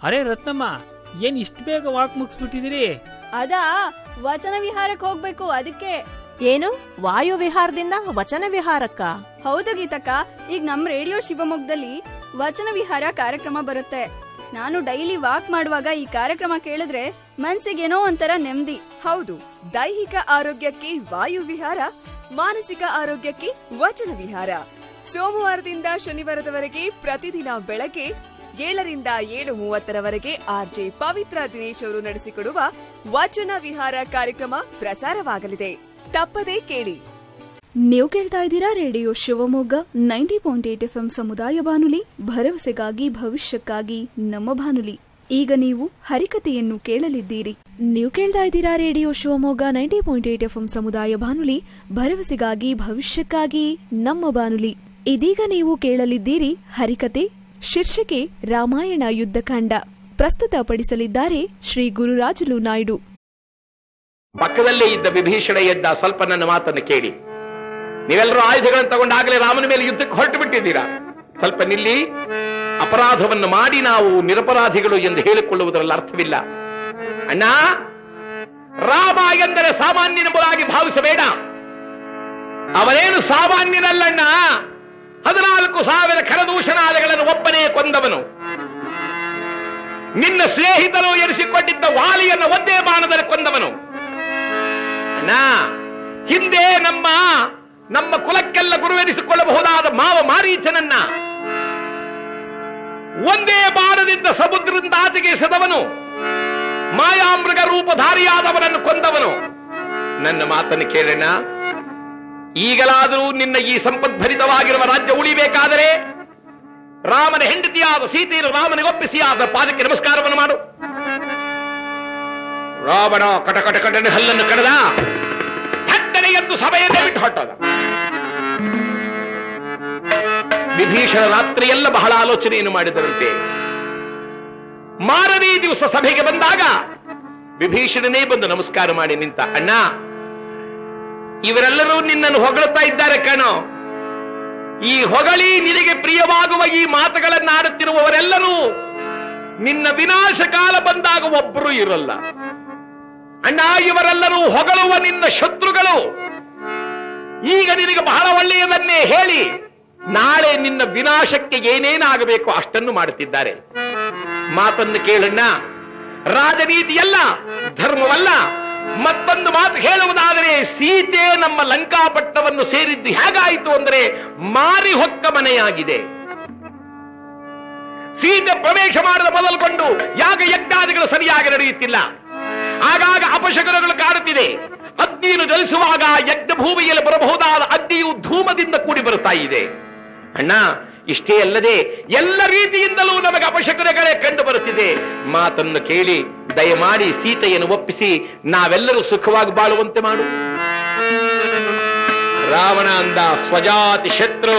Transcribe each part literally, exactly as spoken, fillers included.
ಅರೆ ರತ್ನಮ್ಮ, ಏನ್ ಇಷ್ಟು ಬೇಗ ವಾಕ್ ಮುಗಿಸ್ಬಿಟ್ಟಿದಿರಿ? ಅದಾ, ವಚನ ವಿಹಾರಕ್ಕೆ ಹೋಗ್ಬೇಕು, ಅದಕ್ಕೆ. ಏನು ವಾಯು ವಿಹಾರದಿಂದ ವಚನ ವಿಹಾರಕ್ಕ? ಹೌದು ಗೀತಕ್ಕ, ಈಗ ನಮ್ ರೇಡಿಯೋ ಶಿವಮೊಗ್ಗದಲ್ಲಿ ವಚನ ವಿಹಾರ ಕಾರ್ಯಕ್ರಮ ಬರುತ್ತೆ. ನಾನು ಡೈಲಿ ವಾಕ್ ಮಾಡುವಾಗ ಈ ಕಾರ್ಯಕ್ರಮ ಕೇಳಿದ್ರೆ ಮನ್ಸಿಗೇನೋ ಒಂಥರ ನೆಮ್ಮದಿ. ಹೌದು, ದೈಹಿಕ ಆರೋಗ್ಯಕ್ಕೆ ವಾಯು ವಿಹಾರ, ಮಾನಸಿಕ ಆರೋಗ್ಯಕ್ಕೆ ವಚನ ವಿಹಾರ. ಸೋಮವಾರದಿಂದ ಶನಿವಾರದವರೆಗೆ ಪ್ರತಿದಿನ ಬೆಳಗ್ಗೆ ಏಳರಿಂದ ಏಳು ಮೂವತ್ತರವರೆಗೆ ಆರ್ಜೆ ಪವಿತ್ರ ದಿನೇಶ್ ಅವರು ನಡೆಸಿಕೊಡುವ ವಚನ ವಿಹಾರ ಕಾರ್ಯಕ್ರಮ ಪ್ರಸಾರವಾಗಲಿದೆ. ತಪ್ಪದೇ ಕೇಳಿ. ನೀವು ಕೇಳ್ತಾ ಇದ್ದೀರಾ radio Shivamogga ninety point eight F M ಸಮುದಾಯ ಬಾನುಲಿ, ಭರವಸೆಗಾಗಿ ಭವಿಷ್ಯಕ್ಕಾಗಿ ನಮ್ಮ ಬಾನುಲಿ. ಈಗ ನೀವು ಹರಿಕತೆಯನ್ನು ಕೇಳಲಿದ್ದೀರಿ. ನೀವು ಕೇಳ್ತಾ ಇದ್ದೀರಾ radio Shivamogga ninety point eight F M ಸಮುದಾಯ ಬಾನುಲಿ, ಭರವಸೆಗಾಗಿ ಭವಿಷ್ಯಕ್ಕಾಗಿ ನಮ್ಮ ಬಾನುಲಿ. ಇದೀಗ ನೀವು ಕೇಳಲಿದ್ದೀರಿ ಹರಿಕತೆ. ಶೀರ್ಷಿಕೆ ರಾಮಾಯಣ ಯುದ್ಧಕಾಂಡ. ಪ್ರಸ್ತುತಪಡಿಸಲಿದ್ದಾರೆ ಶ್ರೀ ಗುರುರಾಜುಲು ನಾಯ್ಡು. ಪಕ್ಕದಲ್ಲೇ ಇದ್ದ ವಿಭೀಷಣ ಎದ್ದ. ಸ್ವಲ್ಪ ನನ್ನ ಮಾತನ್ನು ಕೇಳಿ. ನೀವೆಲ್ಲರೂ ಆಯುಧಗಳನ್ನು ತಗೊಂಡಾಗಲೇ ರಾಮನ ಮೇಲೆ ಯುದ್ಧಕ್ಕೆ ಹೊರಟು ಬಿಟ್ಟಿದ್ದೀರಾ. ಸ್ವಲ್ಪ ನಿಲ್ಲಿ. ಅಪರಾಧವನ್ನು ಮಾಡಿ ನಾವು ನಿರಪರಾಧಿಗಳು ಎಂದು ಹೇಳಿಕೊಳ್ಳುವುದರಲ್ಲಿ ಅರ್ಥವಿಲ್ಲ. ಅಣ್ಣ, ರಾಮ ಎಂದರೆ ಸಾಮಾನ್ಯನೆಂಬುದಾಗಿ ಭಾವಿಸಬೇಡ. ಅವನೇನು ಸಾಮಾನ್ಯನಲ್ಲಣ್ಣ. ಹದಿನಾಲ್ಕು ಸಾವಿರ ಖರದೂಷಣಾದಿಗಳನ್ನು ಒಬ್ಬನೇ ಕೊಂದವನು. ನಿನ್ನ ಸ್ನೇಹಿತರು ಎನಿಸಿಕೊಂಡಿದ್ದ ವಾಲಿಯನ್ನು ಒಂದೇ ಬಾಣದಲ್ಲಿ ಕೊಂದವನು. ಅಣ್ಣ, ಹಿಂದೆ ನಮ್ಮ ನಮ್ಮ ಕುಲಕ್ಕೆಲ್ಲ ಗುರುವೆನಿಸಿಕೊಳ್ಳಬಹುದಾದ ಮಾವ ಮಾರೀಚನನ್ನ ಒಂದೇ ಬಾಣದಿಂದ ಸಮುದ್ರದಿಂದ ಆಚೆಗೆ ಎಸೆದವನು, ಮಾಯಾಮೃಗ ರೂಪಧಾರಿಯಾದವನನ್ನು ಕೊಂದವನು. ನನ್ನ ಮಾತನ್ನು ಕೇಳೋಣ. ಈಗಲಾದರೂ ನಿನ್ನ ಈ ಸಂಪದ್ಭರಿತವಾಗಿರುವ ರಾಜ್ಯ ಉಳಿಬೇಕಾದರೆ ರಾಮನ ಹೆಂಡತಿಯಾದ ಸೀತೆಯನ್ನು ರಾಮನಿಗೊಪ್ಪಿಸಿ ಆದ ಪಾದಕ್ಕೆ ನಮಸ್ಕಾರವನ್ನು ಮಾಡು. ರಾವಣ ಕಟಕಟ ಕಟನೆ ಹಲ್ಲನ್ನು ಕಡದ. ಥಟ್ಟನೆ ಎಂದು ಸಭೆಯನ್ನೇ ಬಿಟ್ಟು ಹೊಟ್ಟದ. ವಿಭೀಷಣ ರಾತ್ರಿಯೆಲ್ಲ ಬಹಳ ಆಲೋಚನೆಯನ್ನು ಮಾಡಿದರಂತೆ. ಮಾರನೇ ದಿವಸ ಸಭೆಗೆ ಬಂದಾಗ ವಿಭೀಷಣನೇ ಬಂದು ನಮಸ್ಕಾರ ಮಾಡಿ ನಿಂತ. ಅಣ್ಣ, ಇವರೆಲ್ಲರೂ ನಿನ್ನನ್ನು ಹೊಗಳುತ್ತಾ ಇದ್ದಾರೆ ಕಣೋ. ಈ ಹೊಗಳಿ ನಿನಗೆ ಪ್ರಿಯವಾಗುವ ಈ ಮಾತುಗಳನ್ನಾಡುತ್ತಿರುವವರೆಲ್ಲರೂ ನಿನ್ನ ವಿನಾಶ ಕಾಲ ಬಂದಾಗ ಒಬ್ಬರು ಇರಲ್ಲ. ಅಣ್ಣ, ಇವರೆಲ್ಲರೂ ಹೊಗಳುವ ನಿನ್ನ ಶತ್ರುಗಳು. ಈಗ ನಿನಗೆ ಬಹಳ ಒಳ್ಳೆಯದನ್ನೇ ಹೇಳಿ ನಾಳೆ ನಿನ್ನ ವಿನಾಶಕ್ಕೆ ಏನೇನಾಗಬೇಕು ಅಷ್ಟನ್ನು ಮಾಡುತ್ತಿದ್ದಾರೆ. ಮಾತನ್ನು ಕೇಳಣ್ಣ. ರಾಜನೀತಿಯಲ್ಲ, ಧರ್ಮವಲ್ಲ. ಮತ್ತೊಂದು ಮಾತು ಹೇಳುವುದಾದರೆ, ಸೀತೆ ನಮ್ಮ ಲಂಕಾಪಟ್ಟವನ್ನು ಸೇರಿದ್ದು ಹೇಗಾಯಿತು ಅಂದರೆ ಮಾರಿ ಹೊಕ್ಕ ಮನೆಯಾಗಿದೆ. ಸೀತೆ ಪ್ರವೇಶ ಮಾಡದ ಮೊದಲುಕೊಂಡು ಯಾಗ ಯಜ್ಞಾದಿಗಳು ಸರಿಯಾಗಿ ನಡೆಯುತ್ತಿಲ್ಲ. ಆಗಾಗ ಅಪಶಕನಗಳು ಕಾಡುತ್ತಿದೆ. ಅಗ್ನಿಯನ್ನು ಜಲಿಸುವಾಗ ಯಜ್ಞ ಭೂಮಿಯಲ್ಲಿ ಬರಬಹುದಾದ ಅಗ್ನಿಯು ಧೂಮದಿಂದ ಕೂಡಿ ಬರುತ್ತಾ ಇದೆ. ಅಣ್ಣ, ಇಷ್ಟೇ ಅಲ್ಲದೆ ಎಲ್ಲ ರೀತಿಯಿಂದಲೂ ನಮಗೆ ಅಪಶಕನಗಳೇ ಕಂಡು ಬರುತ್ತಿದೆ. ಮಾತನ್ನು ಕೇಳಿ ದಯಮಾಡಿ ಸೀತೆಯನ್ನು ಒಪ್ಪಿಸಿ ನಾವೆಲ್ಲರೂ ಸುಖವಾಗಿ ಬಾಳುವಂತೆ ಮಾಡು. ರಾವಣ ಅಂದ, ಸ್ವಜಾತಿ ಶತ್ರು,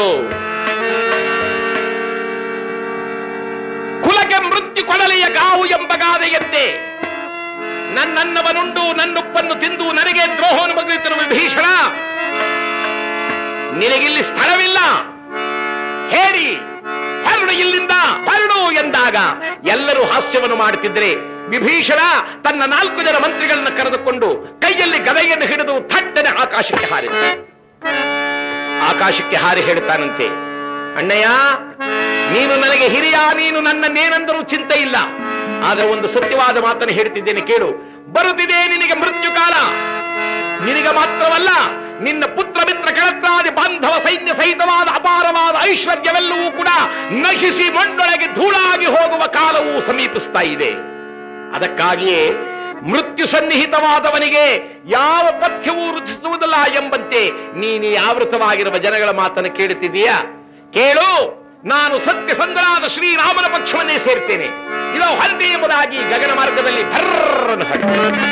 ಕುಲಕ್ಕೆ ಮೃತ್ಯು ಕೊಡಲೆಯ ಗಾವು ಎಂಬ ಗಾದೆಯಂತೆ ನನ್ನನ್ನವನುಂಡು ನನ್ನುಪ್ಪನ್ನು ತಿಂದು ನನಗೆ ದ್ರೋಹವನ್ನು ಬಗೆಯುತ್ತಿರುವ ವಿಭೀಷಣ, ನಿನಗಿಲ್ಲಿ ಸ್ಥಳವಿಲ್ಲ, ಹೇಳಿ ಹೊರಡು ಇಲ್ಲಿಂದ, ಹೊರಡು ಎಂದಾಗ ಎಲ್ಲರೂ ಹಾಸ್ಯವನ್ನು ಮಾಡುತ್ತಿದ್ದರೆ ವಿಭೀಷಣ ತನ್ನ ನಾಲ್ಕು ಜನ ಮಂತ್ರಿಗಳನ್ನು ಕರೆದುಕೊಂಡು ಕೈಯಲ್ಲಿ ಗದೆಯನ್ನು ಹಿಡಿದು ಥಟ್ಟನೆ ಆಕಾಶಕ್ಕೆ ಹಾರಿದ. ಆಕಾಶಕ್ಕೆ ಹಾರಿ ಹೇಳುತ್ತಾನಂತೆ, ಅಣ್ಣಯ್ಯ, ನೀನು ನನಗೆ ಹಿರಿಯ, ನೀನು ನನ್ನನ್ನೇನೆಂದರೂ ಚಿಂತೆ ಇಲ್ಲ. ಆದರೆ ಒಂದು ಸತ್ಯವಾದ ಮಾತನ್ನು ಹೇಳ್ತಿದ್ದೇನೆ ಕೇಳು. ಬರುತ್ತಿದೆ ನಿನಗೆ ಮೃತ್ಯು ಕಾಲ. ನಿನಗೆ ಮಾತ್ರವಲ್ಲ, ನಿನ್ನ ಪುತ್ರ ಮಿತ್ರ ಕೆಳತ್ರಾದಿ ಬಾಂಧವ ಸೈನ್ಯ ಸಹಿತವಾದ ಅಪಾರವಾದ ಐಶ್ವರ್ಯವೆಲ್ಲವೂ ಕೂಡ ನಶಿಸಿ ಮಣ್ಣೊಳಗೆ ಧೂಳಾಗಿ ಹೋಗುವ ಕಾಲವೂ ಸಮೀಪಿಸ್ತಾ ಇದೆ. ಅದಕ್ಕಾಗಿಯೇ ಮೃತ್ಯು ಸನ್ನಿಹಿತವಾದವನಿಗೆ ಯಾವ ಪಥ್ಯವೂ ರುಚಿಸುವುದಿಲ್ಲ ಎಂಬಂತೆ ನೀನು ಆವೃತವಾಗಿರುವ ಜನಗಳ ಮಾತನ್ನು ಕೇಳುತ್ತಿದ್ದೀಯಾ? ಕೇಳು, ನಾನು ಸತ್ಯಸಂಧನಾದ ಶ್ರೀರಾಮನ ಪಕ್ಷವನ್ನೇ ಸೇರ್ತೇನೆ. ಇದು ಹಲ್ದಿ ಎಂಬುದಾಗಿ ಗಗನ ಮಾರ್ಗದಲ್ಲಿ ಭರ್ರನ್ನು ಹಾಡಿ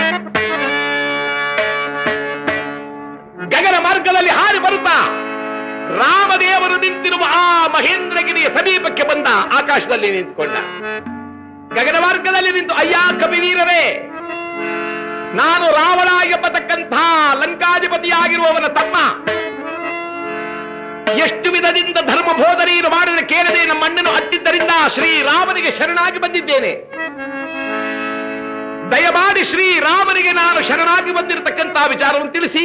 ಗಗನ ಮಾರ್ಗದಲ್ಲಿ ಹಾರಿ ಬರುತ್ತಾ ರಾಮದೇವರು ನಿಂತಿರುವ ಆ ಮಹೇಂದ್ರಗಿರಿಯ ಸಮೀಪಕ್ಕೆ ಬಂದ. ಆಕಾಶದಲ್ಲಿ ನಿಂತುಕೊಂಡ. ಗಗನ ಮಾರ್ಗದಲ್ಲಿ ನಿಂತು, ಅಯ್ಯ ಕಪಿವೀರರೇ, ನಾನು ರಾವಣ ಎಂಬತಕ್ಕಂಥ ಲಂಕಾಧಿಪತಿಯಾಗಿರುವವನ ತಮ್ಮ. ಎಷ್ಟು ವಿಧದಿಂದ ಧರ್ಮ ಬೋಧನೆಯನ್ನು ಮಾಡಿದ ಕೇಳದೆ ನಮ್ಮ ಅಣ್ಣನು ಅತ್ತಿದ್ದರಿಂದ ಶ್ರೀರಾಮನಿಗೆ ಶರಣಾಗಿ ಬಂದಿದ್ದೇನೆ. ದಯಮಾಡಿ ಶ್ರೀರಾಮನಿಗೆ ನಾನು ಶರಣಾಗಿ ಬಂದಿರತಕ್ಕಂತ ವಿಚಾರವನ್ನು ತಿಳಿಸಿ.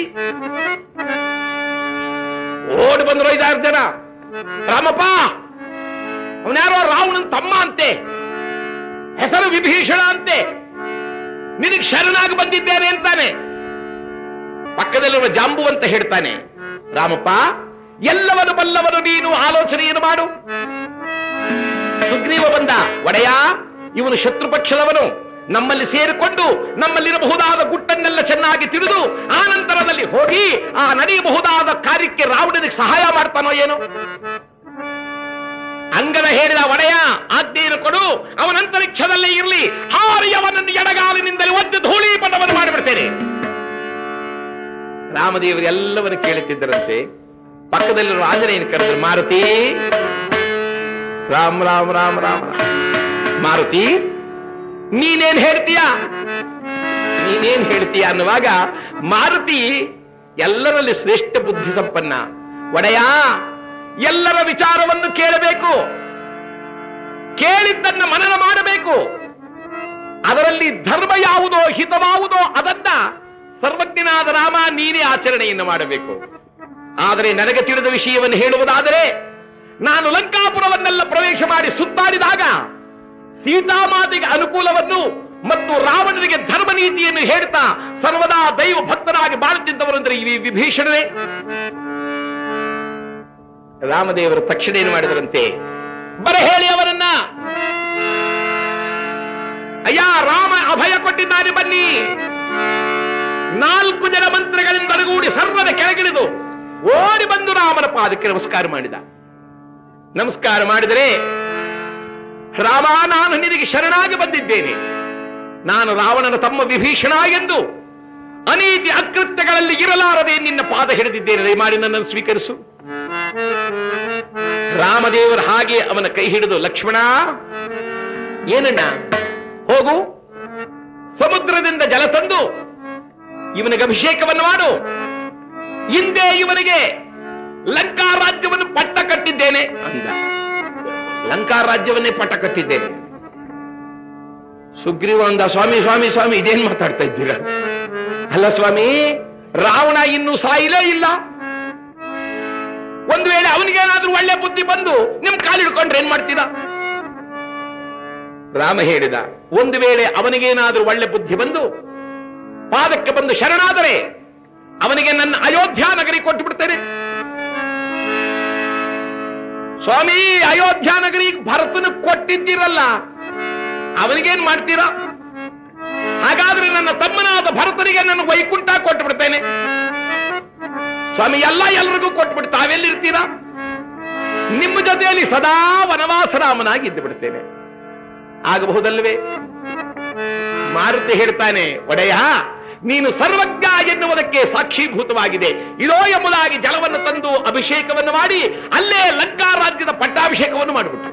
ಓಡಿ ಬಂದ್ರು ಐದಾರು ಜನ. ರಾಮಪ್ಪ, ಅವನ್ಯಾರೋ ರಾವಣನ್ ತಮ್ಮ ಅಂತೆ, ಹೆಸರು ವಿಭೀಷಣ ಅಂತೆ, ನಿನಗೆ ಶರಣಾಗಿ ಬಂದಿದ್ದೇನೆ ಅಂತಾನೆ. ಪಕ್ಕದಲ್ಲಿರುವ ಜಾಂಬು ಅಂತ ಹೇಳ್ತಾನೆ. ರಾಮಪ್ಪ, ಎಲ್ಲವನು ಬಲ್ಲವನು ನೀನು, ಆಲೋಚನೆಯನ್ನು ಮಾಡು. ಸುಗ್ರೀವ ಬಂದ. ಒಡೆಯ, ಇವನು ಶತ್ರು ಪಕ್ಷದವನು, ನಮ್ಮಲ್ಲಿ ಸೇರಿಕೊಂಡು ನಮ್ಮಲ್ಲಿರಬಹುದಾದ ಗುಟ್ಟನ್ನೆಲ್ಲ ಚೆನ್ನಾಗಿ ತಿಳಿದು ಆ ನಂತರದಲ್ಲಿ ಹೋಗಿ ಆ ನಡೆಯಬಹುದಾದ ಕಾರ್ಯಕ್ಕೆ ರಾವಣನಿಗೆ ಸಹಾಯ ಮಾಡ್ತಾನೋ ಏನೋ. ಅಂಗದ ಹೇಳಿದ, ಒಡೆಯ ಆಜ್ಞೆಯನ್ನು ಕೊಡು, ಅವನಂತರಿಕ್ಷದಲ್ಲೇ ಇರಲಿ, ಹಾರಿ ಅವನನ್ನು ಎಡಗಾಲಿನಿಂದಲೇ ಒದ್ದು ಧೂಳೀಪಟವನ್ನು ಮಾಡಿಬಿಡ್ತೇನೆ. ರಾಮದೇವರು ಎಲ್ಲವನ್ನು ಕೇಳುತ್ತಿದ್ದರಂತೆ. ಪಕ್ಕದಲ್ಲಿರುವ ಆಂಜನೇಯನ ಕರೆದ್ರು. ಮಾರುತಿ, ರಾಮ್ ರಾಮ್ ರಾಮ್ ರಾಮ್ ಮಾರುತಿ, ನೀನೇನ್ ಹೇಳ್ತೀಯ ನೀನೇನ್ ಹೇಳ್ತೀಯ ಅನ್ನುವಾಗ ಮಾರುತಿ ಎಲ್ಲರಲ್ಲಿ ಶ್ರೇಷ್ಠ ಬುದ್ಧಿ ಸಂಪನ್ನ. ಒಡೆಯ, ಎಲ್ಲರ ವಿಚಾರವನ್ನು ಕೇಳಬೇಕು, ಕೇಳಿದ್ದನ್ನ ಮನನ ಮಾಡಬೇಕು. ಅದರಲ್ಲಿ ಧರ್ಮ ಯಾವುದೋ ಹಿತವಾವುದೋ ಅದನ್ನ ಸರ್ವಜ್ಞನಾದ ರಾಮ ನೀನೇ ಆಚರಣೆಯನ್ನು ಮಾಡಬೇಕು. ಆದರೆ ನನಗೆ ತಿಳಿದ ವಿಷಯವನ್ನು ಹೇಳುವುದಾದರೆ, ನಾನು ಲಂಕಾಪುರವನ್ನೆಲ್ಲ ಪ್ರವೇಶ ಮಾಡಿ ಸುತ್ತಾಡಿದಾಗ ಸೀತಾಮಾತೆಗೆ ಅನುಕೂಲವನ್ನು ಮತ್ತು ರಾವಣನಿಗೆ ಧರ್ಮ ನೀತಿಯನ್ನು ಹೇಳ್ತಾ ಸರ್ವದಾ ದೈವ ಭಕ್ತರಾಗಿ ಬಾಳುತ್ತಿದ್ದವರಂದ್ರೆ ಈ ವಿಭೀಷಣವೇ. ರಾಮದೇವರು ತಕ್ಷಣ ಏನು ಮಾಡಿದರಂತೆ, ಬರ ಹೇಳಿ ಅವರನ್ನ. ಅಯ್ಯ, ರಾಮ ಅಭಯ ಕೊಟ್ಟಿದ್ದಾನೆ, ಬನ್ನಿ. ನಾಲ್ಕು ಜನ ಮಂತ್ರಿಗಳಿಂದ ಅಡಗೂಡಿ ಸರ್ವದ ಕೆಳಗಿಳಿದು ಓಡಿ ಬಂದು ರಾಮನ ಪಾದಕ್ಕೆ ನಮಸ್ಕಾರ ಮಾಡಿದ. ನಮಸ್ಕಾರ ಮಾಡಿದರೆ, ರಾಮ, ನಾನು ನಿನಗೆ ಶರಣಾಗಿ ಬಂದಿದ್ದೇನೆ. ನಾನು ರಾವಣನ ತಮ್ಮ ವಿಭೀಷಣ ಎಂದು ಅನೀತಿ ಅಕೃತ್ಯಗಳಲ್ಲಿ ಇರಲಾರದೆ ನಿನ್ನ ಪಾದ ಹಿಡಿದಿದ್ದೇನೆ, ದಯಮಾಡಿ ನನ್ನನ್ನು ಸ್ವೀಕರಿಸು. ರಾಮದೇವರು ಹಾಗೆ ಅವನ ಕೈ ಹಿಡಿದು, ಲಕ್ಷ್ಮಣ, ಏನಣ್ಣ, ಹೋಗು, ಸಮುದ್ರದಿಂದ ಜಲ ತಂದು ಇವನಿಗೆ ಅಭಿಷೇಕವನ್ನು ಮಾಡು. ಹಿಂದೆ ಇವನಿಗೆ ಲಂಕಾ ರಾಜ್ಯವನ್ನು ಪಟ್ಟ ಕಟ್ಟಿದ್ದೇನೆ ಅಂದ. ಲಂಕಾ ರಾಜ್ಯವನ್ನೇ ಪಟ್ಟ ಕಟ್ಟಿದ್ದೇನೆ. ಸುಗ್ರೀವ ಅಂದ, ಸ್ವಾಮಿ ಸ್ವಾಮಿ ಸ್ವಾಮಿ ಇದೇನ್ ಮಾತಾಡ್ತಾ ಇದ್ದೀರಾ? ಅಲ್ಲ ಸ್ವಾಮಿ, ರಾವಣ ಇನ್ನೂ ಸಾಯಿಲೇ ಇಲ್ಲ. ಒಂದು ವೇಳೆ ಅವನಿಗೇನಾದ್ರೂ ಒಳ್ಳೆ ಬುದ್ಧಿ ಬಂದು ನಿಮ್ ಕಾಲಿಡ್ಕೊಂಡ್ರೆ ಏನ್ ಮಾಡ್ತೀರಾ? ರಾಮ ಹೇಳಿದ, ಒಂದು ವೇಳೆ ಅವನಿಗೇನಾದ್ರೂ ಒಳ್ಳೆ ಬುದ್ಧಿ ಬಂದು ಪಾದಕ್ಕೆ ಬಂದು ಶರಣಾದರೆ ಅವನಿಗೆ ನನ್ನ ಅಯೋಧ್ಯ ನಗರಿ ಕೊಟ್ಟು ಬಿಡ್ತೇನೆ. ಸ್ವಾಮಿ, ಅಯೋಧ್ಯ ನಗರಿ ಭರತನ ಕೊಟ್ಟಿದ್ದೀರಲ್ಲ, ಅವನಿಗೇನ್ ಮಾಡ್ತೀರಾ? ಹಾಗಾದ್ರೆ ನನ್ನ ತಮ್ಮನಾದ ಭರತನಿಗೆ ನನ್ನ ವೈಕುಂಠ ಕೊಟ್ಟು ಬಿಡ್ತೇನೆ. ಸ್ವಾಮಿ, ಎಲ್ಲ ಎಲ್ರಿಗೂ ಕೊಟ್ಬಿಟ್ಟು ತಾವೆಲ್ಲಿರ್ತೀರಾ? ನಿಮ್ಮ ಜೊತೆಯಲ್ಲಿ ಸದಾ ವನವಾಸರಾಮನಾಗಿ ಇದ್ದು ಬಿಡ್ತೇನೆ, ಆಗಬಹುದಲ್ವೇ? ಮಾರುತಿ ಹೇಳ್ತಾನೆ, ಒಡೆಯ, ನೀನು ಸರ್ವಜ್ಞ ಎನ್ನುವುದಕ್ಕೆ ಸಾಕ್ಷೀಭೂತವಾಗಿದೆ. ಇದೋ ಎಂಬುದಾಗಿ ಜಲವನ್ನು ತಂದು ಅಭಿಷೇಕವನ್ನು ಮಾಡಿ ಅಲ್ಲೇ ಲಂಕಾ ರಾಜ್ಯದ ಪಟ್ಟಾಭಿಷೇಕವನ್ನು ಮಾಡಿಬಿಟ್ಟು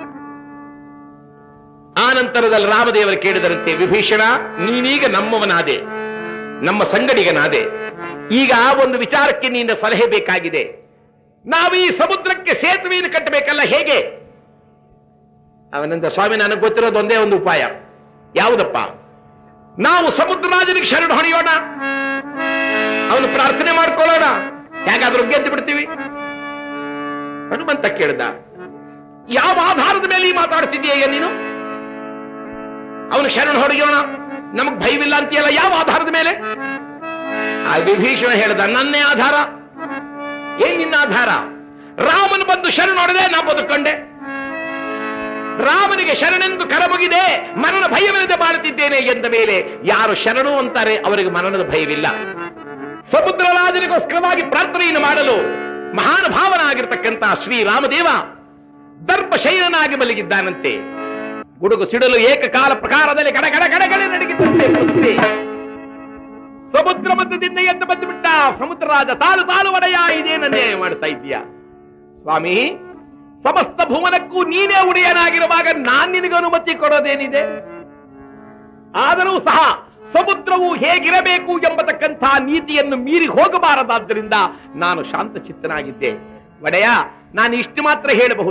ಆ ನಂತರದಲ್ಲಿ ರಾಮದೇವರು ಕೇಳಿದರಂತೆ, ವಿಭೀಷಣ, ನೀನೀಗ ನಮ್ಮವನಾದೆ, ನಮ್ಮ ಸಂಗಡಿಗನಾದೆ. ಈಗ ಒಂದು ವಿಚಾರಕ್ಕೆ ನಿನ್ನ ಸಲಹೆ ಬೇಕಾಗಿದೆ. ನಾವು ಈ ಸಮುದ್ರಕ್ಕೆ ಸೇತುವೆಯನ್ನು ಕಟ್ಟಬೇಕಲ್ಲ, ಹೇಗೆ? ಅವನಂದ, ಸ್ವಾಮಿ, ನನಗೆ ಗೊತ್ತಿರೋದು ಒಂದೇ ಒಂದು ಉಪಾಯ. ಯಾವುದಪ್ಪ? ನಾವು ಸಮುದ್ರ ರಾಜನಿಗೆ ಶರಣ ಹೊಡೆಯೋಣ, ಅವನು ಪ್ರಾರ್ಥನೆ ಮಾಡ್ಕೊಳ್ಳೋಣ, ಹೇಗಾದ್ರೂ ಗೆದ್ದು ಬಿಡ್ತೀವಿ. ಹನುಮಂತ ಕೇಳ್ದ, ಯಾವ ಆಧಾರದ ಮೇಲೆ ಈ ಮಾತಾಡ್ತಿದ್ದೀಯ ನೀನು? ಅವನು ಶರಣ ಹೊಡೆಯೋಣ, ನಮಗ್ ಭಯವಿಲ್ಲ ಅಂತೀಯಲ್ಲ, ಯಾವ ಆಧಾರದ ಮೇಲೆ? ಆ ವಿಭೀಷಣ ಹೇಳ್ದ, ನನ್ನೇ ಆಧಾರ. ಏನ್ ನಿನ್ನ ಆಧಾರ? ರಾಮನು ಬಂದು ಶರಣ ಹೊಡೆದೆ, ನಾ ಬದುಕೊಂಡೆ. ರಾಮನಿಗೆ ಶರಣೆಂದು ಕರಬುಗಿದೆ, ಮರಣ ಭಯವಿಲ್ಲದೆ ಬಾಳುತ್ತಿದ್ದೇನೆ ಎಂದ ಮೇಲೆ ಯಾರು ಶರಣು ಅಂತಾರೆ ಅವರಿಗೆ ಮರಣದ ಭಯವಿಲ್ಲ. ಸಮುದ್ರ ರಾಜನಿಗೋಸ್ಕರವಾಗಿ ಪ್ರಾರ್ಥನೆಯನ್ನು ಮಾಡಲು ಮಹಾನುಭಾವನಾಗಿರ್ತಕ್ಕಂತಹ ಶ್ರೀರಾಮದೇವ ದರ್ಪ ಶೈಲನಾಗಿ ಮಲಗಿದ್ದಾನಂತೆ. ಗುಡುಗು ಸಿಡಲು ಏಕಕಾಲ ಪ್ರಕಾರದಲ್ಲಿ ಗಡಗಡ ಗಡಗಡೆ ನಡಗಿದ್ದಂತೆ ಸಮುದ್ರ ಮಧ್ಯದಿಂದ ಎದ್ದು ಬಂದು ಬಿಟ್ಟ. ಸಮುದ್ರ ರಾಜ, ತಾಳು ತಾಳು ಒಡೆಯ, ಇದೇನ ನ್ಯಾಯ ಮಾಡ್ತಾ ಇದ್ದೀಯ? ಸ್ವಾಮಿ, ಸಮಸ್ತ ಭುವನಕ್ಕೂ ನೀನೇ ಒಡೆಯನಾಗಿರುವಾಗ ನಾನ್ ನಿನಗೆ ಅನುಮತಿ ಕೊಡೋದೇನಿದೆ? ಆದರೂ ಸಹ ಸಮುದ್ರವು ಹೇಗಿರಬೇಕು ಎಂಬತಕ್ಕಂಥ ನೀತಿಯನ್ನು ಮೀರಿ ಹೋಗಬಾರದಾದ್ದರಿಂದ ನಾನು ಶಾಂತಚಿತ್ತನಾಗಿದ್ದೆ. ಒಡೆಯ, ನಾನು ಇಷ್ಟು ಮಾತ್ರ ಹೇಳಬಹುದು,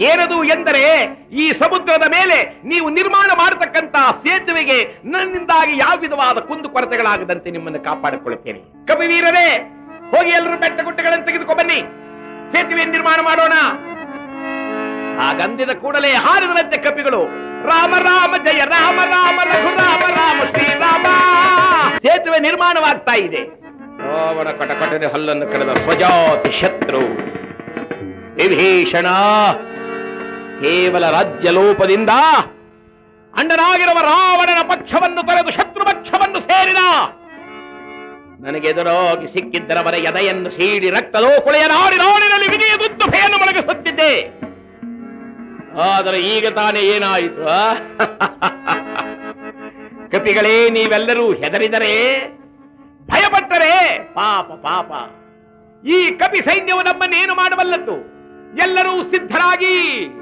ಏನದು ಎಂದರೆ ಈ ಸಮುದ್ರದ ಮೇಲೆ ನೀವು ನಿರ್ಮಾಣ ಮಾಡತಕ್ಕಂತ ಸೇತುವೆಗೆ ನನ್ನಿಂದಾಗಿ ಯಾವ ವಿಧವಾದ ಕುಂದು ಕೊರತೆಗಳಾಗದಂತೆ ನಿಮ್ಮನ್ನು ಕಾಪಾಡಿಕೊಳ್ಳುತ್ತೇನೆ. ಕಪಿವೀರರೇ, ಹೋಗಿ ಎಲ್ಲರೂ ಬೆಟ್ಟ ಗುಡ್ಡಗಳನ್ನು ತೆಗೆದುಕೊ ಬನ್ನಿ, ಸೇತುವೆ ನಿರ್ಮಾಣ ಮಾಡೋಣ. ಹಾಗಂದಿದ ಕೂಡಲೇ ಹಾರಿದರಂತೆ ಕಪಿಗಳು. ರಾಮ ರಾಮ ಜಯ ರಾಮ ರಾಮ ರಘು ರಾಮ ರಾಮ ಶ್ರೀರಾಮ. ಸೇತುವೆ ನಿರ್ಮಾಣವಾಗ್ತಾ ಇದೆ. ರಾವಣ ಕಟಕಟನೆ ಹಲ್ಲನ್ನು ಕಳೆದ ಸ್ವಜಾತಿ ಶತ್ರು ವಿಭೀಷಣ ಕೇವಲ ರಾಜ್ಯ ಲೋಪದಿಂದ ಅಂಡನಾಗಿರುವ ರಾವಣನ ಪಕ್ಷವನ್ನು ತೊರೆದು ಶತ್ರು ಪಕ್ಷವನ್ನು ಸೇರಿದ. ನನಗೆದುರಾಗಿ ಸಿಕ್ಕಿದ್ದರವರ ಎದೆಯನ್ನು ಸೀಡಿ ರಕ್ತದೋ ಕುಳೆಯ ನಾಡಿ ನಾಡಿನಲ್ಲಿ ವಿಧಿಯ ದುದ್ದುಭೆಯನ್ನು ಮೊಳಗಿಸುತ್ತಿದ್ದೆ. ಆದರೆ ಈಗ ತಾನೇ ಏನಾಯಿತು? ಕಪಿಗಳೇ, ನೀವೆಲ್ಲರೂ ಹೆದರಿದರೆ, ಭಯಪಟ್ಟರೆ ಪಾಪ ಪಾಪ. ಈ ಕಪಿ ಸೈನ್ಯವು ನಮ್ಮನ್ನೇನು ಮಾಡಬಲ್ಲದ್ದು? ಎಲ್ಲರೂ ಸಿದ್ಧರಾಗಿ.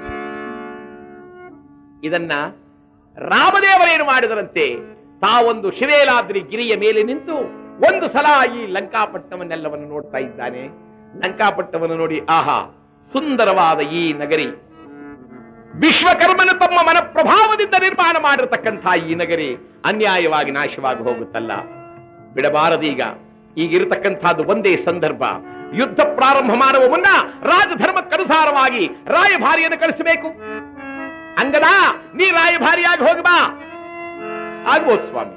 ಇದನ್ನ ರಾಮದೇವರೇನು ಮಾಡಿದರಂತೆ, ತಾವೊಂದು ಶಿವೇಲಾದ್ರಿ ಗಿರಿಯ ಮೇಲೆ ನಿಂತು ಒಂದು ಸಲ ಈ ಲಂಕಾಪಟ್ಟಣವನ್ನೆಲ್ಲವನ್ನು ನೋಡ್ತಾ ಇದ್ದಾನೆ. ಲಂಕಾಪಟ್ಟಣವನ್ನು ನೋಡಿ, ಆಹಾ, ಸುಂದರವಾದ ಈ ನಗರಿ, ವಿಶ್ವಕರ್ಮನು ತಮ್ಮ ಮನ ಪ್ರಭಾವದಿಂದ ನಿರ್ಮಾಣ ಮಾಡಿರತಕ್ಕಂಥ ಈ ನಗರಿ ಅನ್ಯಾಯವಾಗಿ ನಾಶವಾಗಿ ಹೋಗುತ್ತಲ್ಲ, ಬಿಡಬಾರದೀಗ. ಈಗಿರತಕ್ಕಂಥದ್ದು ಒಂದೇ ಸಂದರ್ಭ. ಯುದ್ಧ ಪ್ರಾರಂಭ ಮಾಡುವ ಮುನ್ನ ರಾಜಧರ್ಮಕ್ಕನುಸಾರವಾಗಿ ರಾಯಭಾರಿಯನ್ನು ಕಳಿಸಬೇಕು. ಅಂಗದ, ನೀ ರಾಯಭಾರಿಯಾಗಿ ಹೋಗಬಾ. ಆಗ್ಬೋದು ಸ್ವಾಮಿ.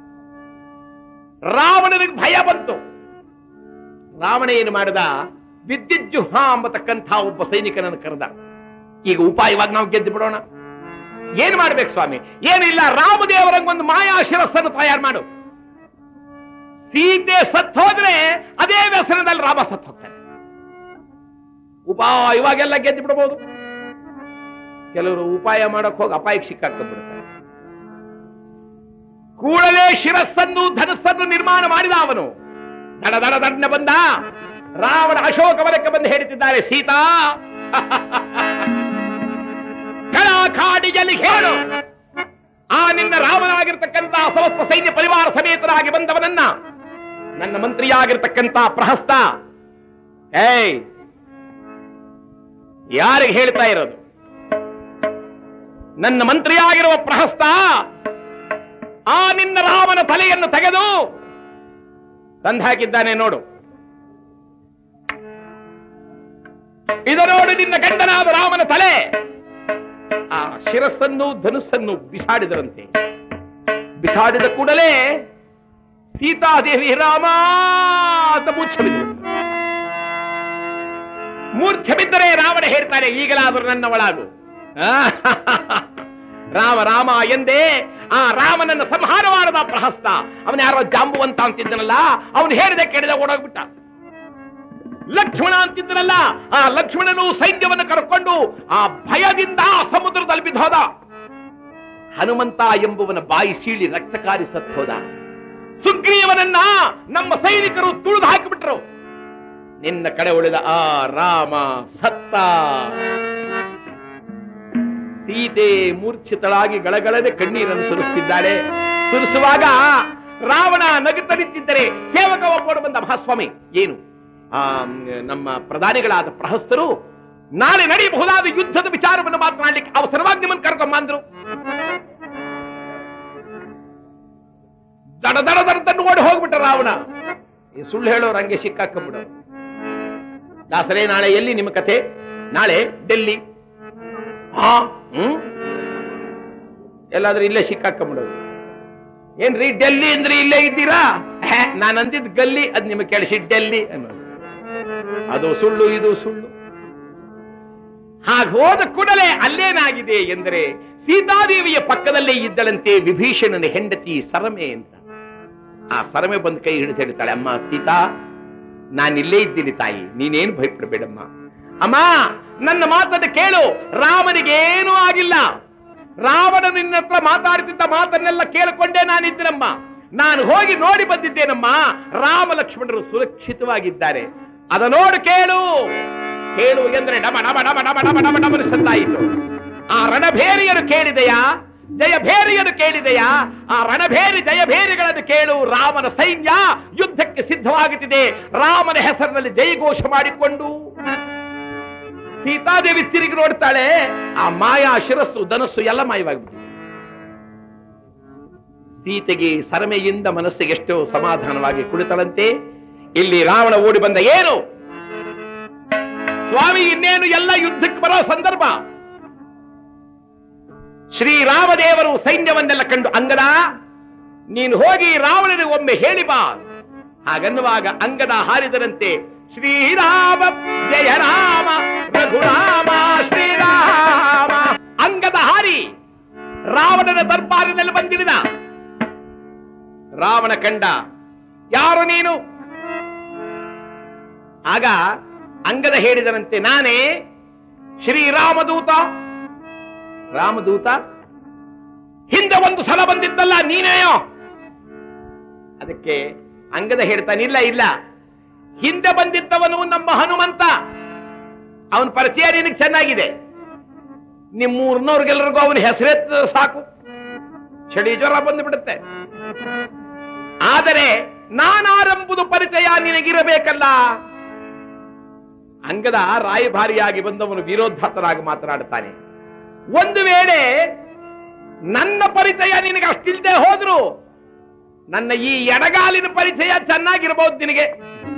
ರಾವಣನಿಗೆ ಭಯ ಬಂತು. ರಾವಣ ಏನು ಮಾಡಿದ? ವಿದ್ಯುಜ್ಜುಹ ಎಂಬತಕ್ಕಂಥ ಒಬ್ಬ ಸೈನಿಕನನ್ನು ಕರೆದ. ಈಗ ಉಪಾಯವಾಗಿ ನಾವು ಗೆದ್ದು ಬಿಡೋಣ. ಏನ್ ಮಾಡ್ಬೇಕು ಸ್ವಾಮಿ? ಏನಿಲ್ಲ, ರಾಮದೇವರಂಗೊಂದು ಮಾಯಾ ಶಿರಸ್ಸನ್ನು ತಯಾರು ಮಾಡು. ಸೀತೆ ಸತ್ತು ಹೋದ್ರೆ ಅದೇ ವ್ಯಸನದಲ್ಲಿ ರಾಮ ಸತ್ತು ಹೋಗ್ತಾನೆ. ಉಪಾಯವಾಗೆಲ್ಲ ಗೆದ್ದು ಬಿಡಬಹುದು. ಕೆಲವರು ಉಪಾಯ ಮಾಡಕ್ ಹೋಗಿ ಅಪಾಯಕ್ಕೆ ಸಿಕ್ಕಾಕೊಂಡ್ಬಿಡ್ತಾರೆ. ಕೂಡಲೇ ಶಿರಸ್ಸನ್ನು ಧನಸ್ಸನ್ನು ನಿರ್ಮಾಣ ಮಾಡಿದ ಅವನು. ದಡ ದಡ ದಡ್ನ ಬಂದ. ರಾವಣ ಅಶೋಕವನಕ್ಕೆ ಬಂದು ಹೇಳುತ್ತಿದ್ದಾರೆ, ಸೀತಾ ಕಾಡಿಯಲ್ಲಿ ಹೇಳು, ಆ ನಿನ್ನ ರಾಮನಾಗಿರ್ತಕ್ಕಂಥ ಸಮಸ್ತ ಸೈನ್ಯ ಪರಿವಾರ ಸಮೇತರಾಗಿ ಬಂದವನನ್ನ, ನನ್ನ ಮಂತ್ರಿಯಾಗಿರ್ತಕ್ಕಂಥ ಪ್ರಹಸ್ತ, ಏಯ್ ಯಾರಿಗೆ ಹೇಳ್ತಾ ಇರೋದು? ನನ್ನ ಮಂತ್ರಿಯಾಗಿರುವ ಪ್ರಹಸ್ತ ಆ ನಿನ್ನ ರಾಮನ ತಲೆಯನ್ನು ತೆಗೆದು ತಂದು ಹಾಕಿದ್ದಾನೆ ನೋಡು. ಇದು ನೋಡಿ ನಿನ್ನ ಗಂಡನಾದ ರಾಮನ ತಲೆ. ಆ ಶಿರಸ್ಸನ್ನು ಧನುಸ್ಸನ್ನು ಬಿಸಾಡಿದರಂತೆ. ಬಿಸಾಡಿದ ಕೂಡಲೇ ಸೀತಾದೇವಿ ರಾಮ ಅಂತ ಮೂರ್ಛೆ ಬಿದ್ದರು. ಮೂರ್ಛೆ ಬಿದ್ದರೆ ರಾವಣ ಹೇಳ್ತಾರೆ, ಈಗಲಾದರೂ ನನ್ನ ಒಳಗು. ರಾಮ ರಾಮ ಎಂದೇ ಆ ರಾಮನನ್ನ ಸಂಹಾರ ಮಾಡದ ಪ್ರಹಸ್ತ. ಅವನ ಯಾರೋ ಜಾಂಬುವಂತ ಅಂತಿದ್ದನಲ್ಲ, ಅವನು ಹೇಳಿದೆ ಕೇಳಿದ ಓಡೋಗ್ಬಿಟ್ಟ. ಲಕ್ಷ್ಮಣ ಅಂತಿದ್ದನಲ್ಲ, ಆ ಲಕ್ಷ್ಮಣನು ಸೈನ್ಯವನ್ನು ಕರ್ಕೊಂಡು ಆ ಭಯದಿಂದ ಸಮುದ್ರದಲ್ಲಿ ಬಿದ್ದೋದ. ಹನುಮಂತ ಎಂಬುವನ ಬಾಯಿ ಸೀಳಿ ರಕ್ತಕಾರಿ ಸತ್ತು ಹೋದ. ಸುಗ್ರೀವನನ್ನ ನಮ್ಮ ಸೈನಿಕರು ತುಳಿದು ಹಾಕಿಬಿಟ್ರು. ನಿನ್ನ ಕಡೆ ಉಳಿದ ಆ ರಾಮ ಸತ್ತ. ಸೀತೆ ಮೂರ್ಛಿತಳಾಗಿ ಗಳಗಳನೆ ಕಣ್ಣೀರನ್ನು ಸುರಿಸುತ್ತಿದ್ದಾಳೆ. ಸುರಿಸುವಾಗ ರಾವಣ ನಗುತ್ತ ನಿಂತಿದ್ದರೆ ಸೇವಕ ಒಬ್ಬರು ಬಂದ, ಮಹಾಸ್ವಾಮಿ ಏನು ಆ ನಮ್ಮ ಪ್ರಧಾನಿಗಳಾದ ಪ್ರಹಸ್ತರು ನಾಳೆ ನಡೆಯಬಹುದಾದ ಯುದ್ಧದ ವಿಚಾರವನ್ನು ಮಾತನಾಡಲಿಕ್ಕೆ ಅವಸರವಾಗಿ ನಿಮ್ಮನ್ನು ಕರ್ಕೊಂಬಂದ್ರು. ದಡ ದಡ ದಡದನ್ನು ಓಡಿ ಹೋಗ್ಬಿಟ್ಟ ರಾವಣ. ಈ ಸುಳ್ಳು ಹೇಳೋರು ಹಂಗೆ ಸಿಕ್ಕಾಕೊಂಡ್ಬಿಡೋರು. ದಾಸರೇ, ನಾಳೆ ಎಲ್ಲಿ ನಿಮ್ಮ ಕತೆ? ನಾಳೆ ಡೆಲ್ಲಿ. ಹಾ ಹ್ಮ್ ಎಲ್ಲಾದ್ರೂ ಇಲ್ಲೇ ಸಿಕ್ಕಾಕೊಂಡ್ಬಿಡೋದು. ಏನ್ರಿ ಡೆಲ್ಲಿ ಅಂದ್ರೆ ಇಲ್ಲೇ ಇದ್ದೀರಾ? ನಾನು ಅಂದಿದ್ ಗಲ್ಲಿ, ಅದ್ ನಿಮಗೆ ಕೇಳಿಸಿ ಡೆಲ್ಲಿ ಅನ್ನೋದು. ಅದು ಸುಳ್ಳು, ಇದು ಸುಳ್ಳು. ಹಾಗೆ ಹೋದ ಕೂಡಲೇ ಅಲ್ಲೇನಾಗಿದೆ ಎಂದರೆ, ಸೀತಾದೇವಿಯ ಪಕ್ಕದಲ್ಲೇ ಇದ್ದಳಂತೆ ವಿಭೀಷಣನ ಹೆಂಡತಿ ಸರಮೆ ಅಂತ. ಆ ಸರಮೆ ಬಂದು ಕೈ ಹಿಡಿದು ಹೇಳ್ತಾಳೆ, ಅಮ್ಮ ಸೀತಾ, ನಾನಿಲ್ಲೇ ಇದ್ದೀನಿ ತಾಯಿ, ನೀನೇನು ಭಯಪಡಬೇಡಮ್ಮ. ಅಮ್ಮ, ನನ್ನ ಮಾತನ್ನು ಕೇಳು, ರಾಮನಿಗೇನೂ ಆಗಿಲ್ಲ. ರಾವಣ ನಿನ್ನ ಹತ್ರ ಮಾತಾಡ್ತಿದ್ದ ಮಾತನ್ನೆಲ್ಲ ಕೇಳಿಕೊಂಡೇ ನಾನಿದ್ದೀನಮ್ಮ. ನಾನು ಹೋಗಿ ನೋಡಿ ಬಂದಿದ್ದೇನಮ್ಮ. ರಾಮ ಲಕ್ಷ್ಮಣರು ಸುರಕ್ಷಿತವಾಗಿದ್ದಾರೆ. ಅದ ನೋಡು, ಕೇಳು ಕೇಳು ಎಂದ್ರೆ ಡಮ ಡಮ ಡಮ ಡಮ ಡಮ ಡಮ ಡಮ ಸದ್ದಾಯಿತು. ಆ ರಣಭೇರಿಯರು ಕೇಳಿದೆಯಾ? ಜಯಭೇರಿಯರು ಕೇಳಿದೆಯಾ? ಆ ರಣಭೇರಿ ಜಯಭೇರಿಗಳನ್ನು ಕೇಳು. ರಾಮನ ಸೈನ್ಯ ಯುದ್ಧಕ್ಕೆ ಸಿದ್ಧವಾಗುತ್ತಿದೆ. ರಾಮನ ಹೆಸರಿನಲ್ಲಿ ಜಯಘೋಷ ಮಾಡಿಕೊಂಡು ಸೀತಾದೇವಿ ತಿರುಗಿ ನೋಡ್ತಾಳೆ, ಆ ಮಾಯಾ ಶಿರಸ್ಸು ಧನಸ್ಸು ಎಲ್ಲ ಮಾಯವಾಗ್ಬಿಟ್ಟಿದೆ. ಸೀತೆಗೆ ಸರಮೆಯಿಂದ ಮನಸ್ಸಿಗೆ ಎಷ್ಟೋ ಸಮಾಧಾನವಾಗಿ ಕುಳಿತಳಂತೆ. ಇಲ್ಲಿ ರಾವಣ ಓಡಿ ಬಂದ, ಏನು ಸ್ವಾಮಿ ಇನ್ನೇನು ಎಲ್ಲ ಯುದ್ಧಕ್ಕೆ ಬರೋ ಸಂದರ್ಭ. ಶ್ರೀರಾಮದೇವರು ಸೈನ್ಯವನ್ನೆಲ್ಲ ಕಂಡು, ಅಂಗದ ನೀನು ಹೋಗಿ ರಾವಣನಿಗೆ ಒಮ್ಮೆ ಹೇಳಿ ಬಾ. ಹಾಗನ್ನುವಾಗ ಅಂಗದ ಹಾರಿದರಂತೆ, ಶ್ರೀರಾಮ ಜಯ ರಾಮ ರಘುರಾಮ ಶ್ರೀರಾಮ. ಅಂಗದ ಹಾರಿ ರಾವಣನ ದರ್ಬಾರಿನಲ್ಲಿ ಬಂದಿರಿದ. ರಾವಣ ಕಂಡ, ಯಾರು ನೀನು? ಆಗ ಅಂಗದ ಹೇಳಿದರಂತೆ, ನಾನೇ ಶ್ರೀರಾಮದೂತ. ರಾಮದೂತ ಹಿಂದೆ ಒಂದು ಸಲ ಬಂದಿದ್ದಲ್ಲ, ನೀನೇಯೋ? ಅದಕ್ಕೆ ಅಂಗದ ಹೇಳ್ತಾನಿಲ್ಲ, ಇಲ್ಲ, ಹಿಂದೆ ಬಂದಿದ್ದವನು ನಮ್ಮ ಹನುಮಂತ. ಅವನ ಪರಿಚಯ ನಿನಗೆ ಚೆನ್ನಾಗಿದೆ. ನಿಮ್ಮೂರ್ನವ್ರಿಗೆಲ್ಲರಿಗೂ ಅವನ ಹೆಸರೆತ್ತ ಸಾಕು, ಚಳಿ ಜ್ವರ ಬಂದುಬಿಡುತ್ತೆ. ಆದರೆ ನಾನಾರೆಂಬುದು ಪರಿಚಯ ನಿನಗಿರಬೇಕಲ್ಲ. ಅಂಗದ ರಾಯಭಾರಿಯಾಗಿ ಬಂದವನು ವಿರೋಧಾತನಾಗಿ ಮಾತನಾಡುತ್ತಾನೆ. ಒಂದು ವೇಳೆ ನನ್ನ ಪರಿಚಯ ನಿನಗೆ ಅಷ್ಟಿಲ್ಲದೆ ಹೋದ್ರು ನನ್ನ ಈ ಎಡಗಾಲಿನ ಪರಿಚಯ ಚೆನ್ನಾಗಿರಬಹುದು ನಿನಗೆ.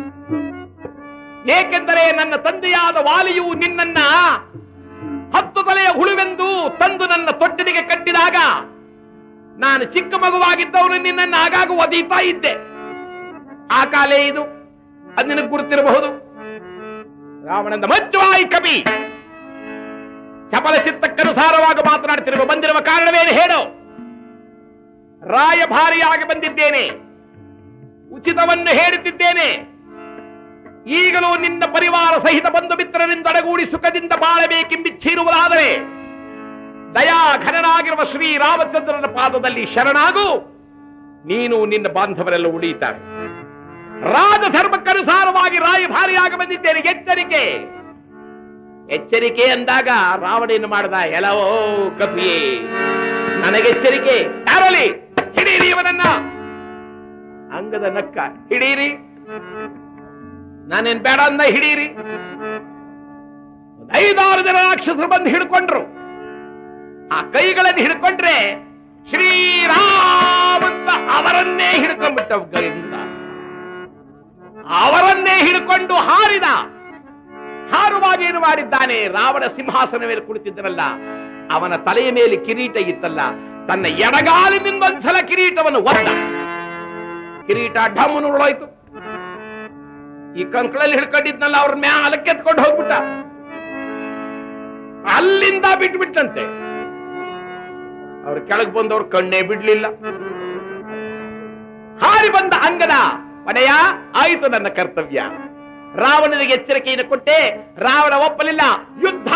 ಏಕೆಂದರೆ ನನ್ನ ತಂದೆಯಾದ ವಾಲಿಯು ನಿನ್ನನ್ನ ಹತ್ತು ತಲೆಯ ಹುಳುವೆಂದು ತಂದು ನನ್ನ ತೊಟ್ಟಿಲಿಗೆ ಕಟ್ಟಿದಾಗ ನಾನು ಚಿಕ್ಕ ಮಗುವಾಗಿದ್ದವನು ನಿನ್ನನ್ನು ಆಗಾಗ ಒದೀತಾ ಇದ್ದೆ. ಆ ಕಾಲೇ ಇದು, ಅದು ನಿನಗೆ ಗುರುತಿರಬಹುದು. ರಾವಣಂದ, ಮಜ್ಜುವಾಯಿ ಕವಿ, ಚಪಲ ಚಿತ್ತಕ್ಕನುಸಾರವಾಗಿ ಮಾತನಾಡ್ತಿರುವ ಬಂದಿರುವ ಕಾರಣವೇನು ಹೇಳು? ರಾಯಭಾರಿಯಾಗಿ ಬಂದಿದ್ದೇನೆ, ಉಚಿತವನ್ನು ಹೇಳುತ್ತಿದ್ದೇನೆ. ಈಗಲೂ ನಿನ್ನ ಪರಿವಾರ ಸಹಿತ ಬಂಧು ಮಿತ್ರರಿಂದೊಡಗೂಡಿ ಸುಖದಿಂದ ಬಾಳಬೇಕೆಂಬಿಚ್ಛಿರುವುದಾದರೆ ದಯಾ ಘನನಾಗಿರುವ ಶ್ರೀರಾಮಚಂದ್ರನ ಪಾದದಲ್ಲಿ ಶರಣಾಗು, ನೀನು ನಿನ್ನ ಬಾಂಧವರೆಲ್ಲ ಉಳಿಯುತ್ತಾರೆ. ರಾಜಧರ್ಮಕ್ಕನುಸಾರವಾಗಿ ರಾಯಭಾರಿಯಾಗಿ ಬಂದಿದ್ದೇನೆ, ಎಚ್ಚರಿಕೆ ಎಚ್ಚರಿಕೆ ಅಂದಾಗ ರಾವಣೇನು ಮಾಡಿದ, ಎಲ್ಲವೋ ಕಪಿಯೇ, ನನಗೆಚ್ಚರಿಕೆ, ಯಾರಲ್ಲಿ ಹಿಡೀರಿ ಇವನನ್ನ. ಅಂಗದ ನಕ್ಕ, ಹಿಡೀರಿ, ನಾನೇನ್ ಬೇಡ ಅಂದ, ಹಿಡೀರಿ. ಐದಾರು ಜನ ರಾಕ್ಷಸರು ಬಂದು ಹಿಡ್ಕೊಂಡ್ರು. ಆ ಕೈಗಳನ್ನು ಹಿಡ್ಕೊಂಡ್ರೆ ಶ್ರೀರಾಮಂತ ಅವರನ್ನೇ ಹಿಡ್ಕೊಂಡ್ಬಿಟ್ಟ. ಕೈಯಿಂದ ಅವರನ್ನೇ ಹಿಡ್ಕೊಂಡು ಹಾರಿದ. ಹಾರುವಾಗ ಏನು ಮಾಡಿದ್ದಾನೆ? ರಾವಣ ಸಿಂಹಾಸನ ಮೇಲೆ ಕುಳಿತಿದ್ದನಲ್ಲ, ಅವನ ತಲೆಯ ಮೇಲೆ ಕಿರೀಟ ಇತ್ತಲ್ಲ, ತನ್ನ ಎಡಗಾಲಿನಿಂದ ಒಂದ್ಸಲ ಕಿರೀಟವನ್ನು ಒದ್ದ. ಕಿರೀಟ ಢಮ್ಮು ನೋಡೋಯ್ತು. ಈ ಕಂಕಳಲ್ಲಿ ಹಿಡ್ಕೊಂಡಿದ್ನಲ್ಲ, ಅವ್ರ ಮ್ಯಾಲಕ್ಕೆ ಎತ್ಕೊಂಡು ಹೋಗ್ಬಿಟ್ಟ. ಅಲ್ಲಿಂದ ಬಿಟ್ಬಿಟ್ಟಂತೆ. ಅವ್ರ ಕೆಳಗೆ ಬಂದವ್ರು ಕಣ್ಣೇ ಬಿಡ್ಲಿಲ್ಲ. ಹಾರಿ ಬಂದ ಅಂಗದ, ಒಡೆಯ ಆಯಿತು ನನ್ನ ಕರ್ತವ್ಯ. ರಾವಣನಿಗೆ ಎಚ್ಚರಿಕೆಯನ್ನು ಕೊಟ್ಟೆ, ರಾವಣ ಒಪ್ಪಲಿಲ್ಲ. ಯುದ್ಧ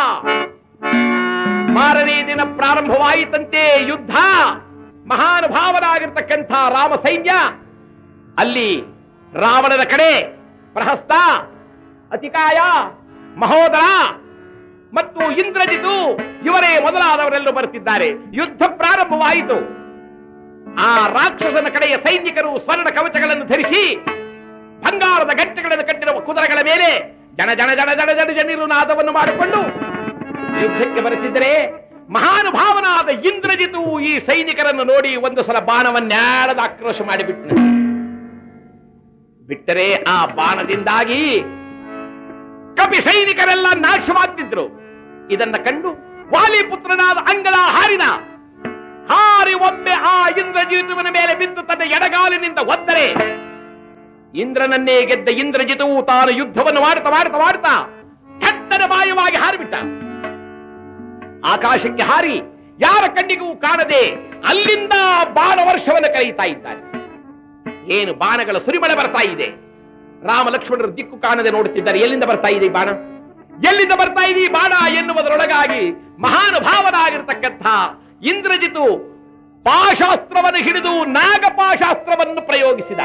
ಮಾರನೇ ದಿನ ಪ್ರಾರಂಭವಾಯಿತಂತೆ. ಯುದ್ಧ ಮಹಾನುಭಾವನಾಗಿರ್ತಕ್ಕಂಥ ರಾಮ ಸೈನ್ಯ ಅಲ್ಲಿ ರಾವಣನ ಕಡೆ ಪ್ರಹಸ್ತ, ಅತಿಕಾಯ, ಮಹೋದರ ಮತ್ತು ಇಂದ್ರಜಿತು ಇವರೇ ಮೊದಲಾದವರೆಲ್ಲೂ ಬರುತ್ತಿದ್ದಾರೆ. ಯುದ್ಧ ಪ್ರಾರಂಭವಾಯಿತು. ಆ ರಾಕ್ಷಸನ ಕಡೆಯ ಸೈನಿಕರು ಸ್ವರ್ಣ ಕವಚಗಳನ್ನು ಧರಿಸಿ ಬಂಗಾರದ ಗಂಟೆಗಳನ್ನು ಕಟ್ಟಿರುವ ಕುದುರೆಗಳ ಮೇಲೆ ಜನ ಜನ ಜನ ಜನ ಜನ ಜನಿರು ನಾದವನ್ನು ಮಾಡಿಕೊಂಡು ಯುದ್ಧಕ್ಕೆ ಬರುತ್ತಿದ್ದರೆ, ಮಹಾನುಭಾವನಾದ ಇಂದ್ರಜಿತು ಈ ಸೈನಿಕರನ್ನು ನೋಡಿ ಒಂದು ಸಲ ಬಾಣವನ್ಯಾಡದ ಆಕ್ರೋಶ ಮಾಡಿಬಿಟ್ಟನು. ಬಿಟ್ಟರೆ ಆ ಬಾಣದಿಂದಾಗಿ ಕಪಿ ಸೈನಿಕರೆಲ್ಲ ನಾಶವಾಗ್ತಿದ್ರು. ಇದನ್ನ ಕಂಡು ವಾಲಿಪುತ್ರನಾದ ಅಂಗದ ಹಾರಿದ. ಹಾರಿ ಒಮ್ಮೆ ಆ ಇಂದ್ರಜಿತುವಿನ ಮೇಲೆ ಬಿದ್ದು ತನ್ನ ಎಡಗಾಲಿನಿಂದ ಒದ್ದರೆ, ಇಂದ್ರನನ್ನೇ ಗೆದ್ದ ಇಂದ್ರಜಿತುವು ತಾನು ಯುದ್ಧವನ್ನು ಮಾಡ್ತಾ ಮಾಡ್ತಾ ಮಾಡ್ತಾ ಕೆಟ್ಟನ ಬಾಯವಾಗಿ ಹಾರಿಬಿಟ್ಟ. ಆಕಾಶಕ್ಕೆ ಹಾರಿ ಯಾರ ಕಣ್ಣಿಗೂ ಕಾಣದೆ ಅಲ್ಲಿಂದ ಬಾಣ ವರ್ಷವನ್ನು ಕರೆಯುತ್ತಾ ಇದ್ದಾನೆ. ಏನು ಬಾಣಗಳ ಸುರಿಮಳೆ ಬರ್ತಾ ಇದೆ. ರಾಮ ಲಕ್ಷ್ಮಣರು ದಿಕ್ಕು ಕಾಣದೆ ನೋಡುತ್ತಿದ್ದಾರೆ. ಎಲ್ಲಿಂದ ಬರ್ತಾ ಇದೆ ಬಾಣ, ಎಲ್ಲಿಂದ ಬರ್ತಾ ಇದೆ ಈ ಬಾಣ ಎನ್ನುವುದರೊಳಗಾಗಿ ಮಹಾನುಭಾವನಾಗಿರ್ತಕ್ಕಂಥ ಇಂದ್ರಜಿತು ಪಾಶಾಸ್ತ್ರವನ್ನು ಹಿಡಿದು ನಾಗಪಾಶಾಸ್ತ್ರವನ್ನು ಪ್ರಯೋಗಿಸಿದ.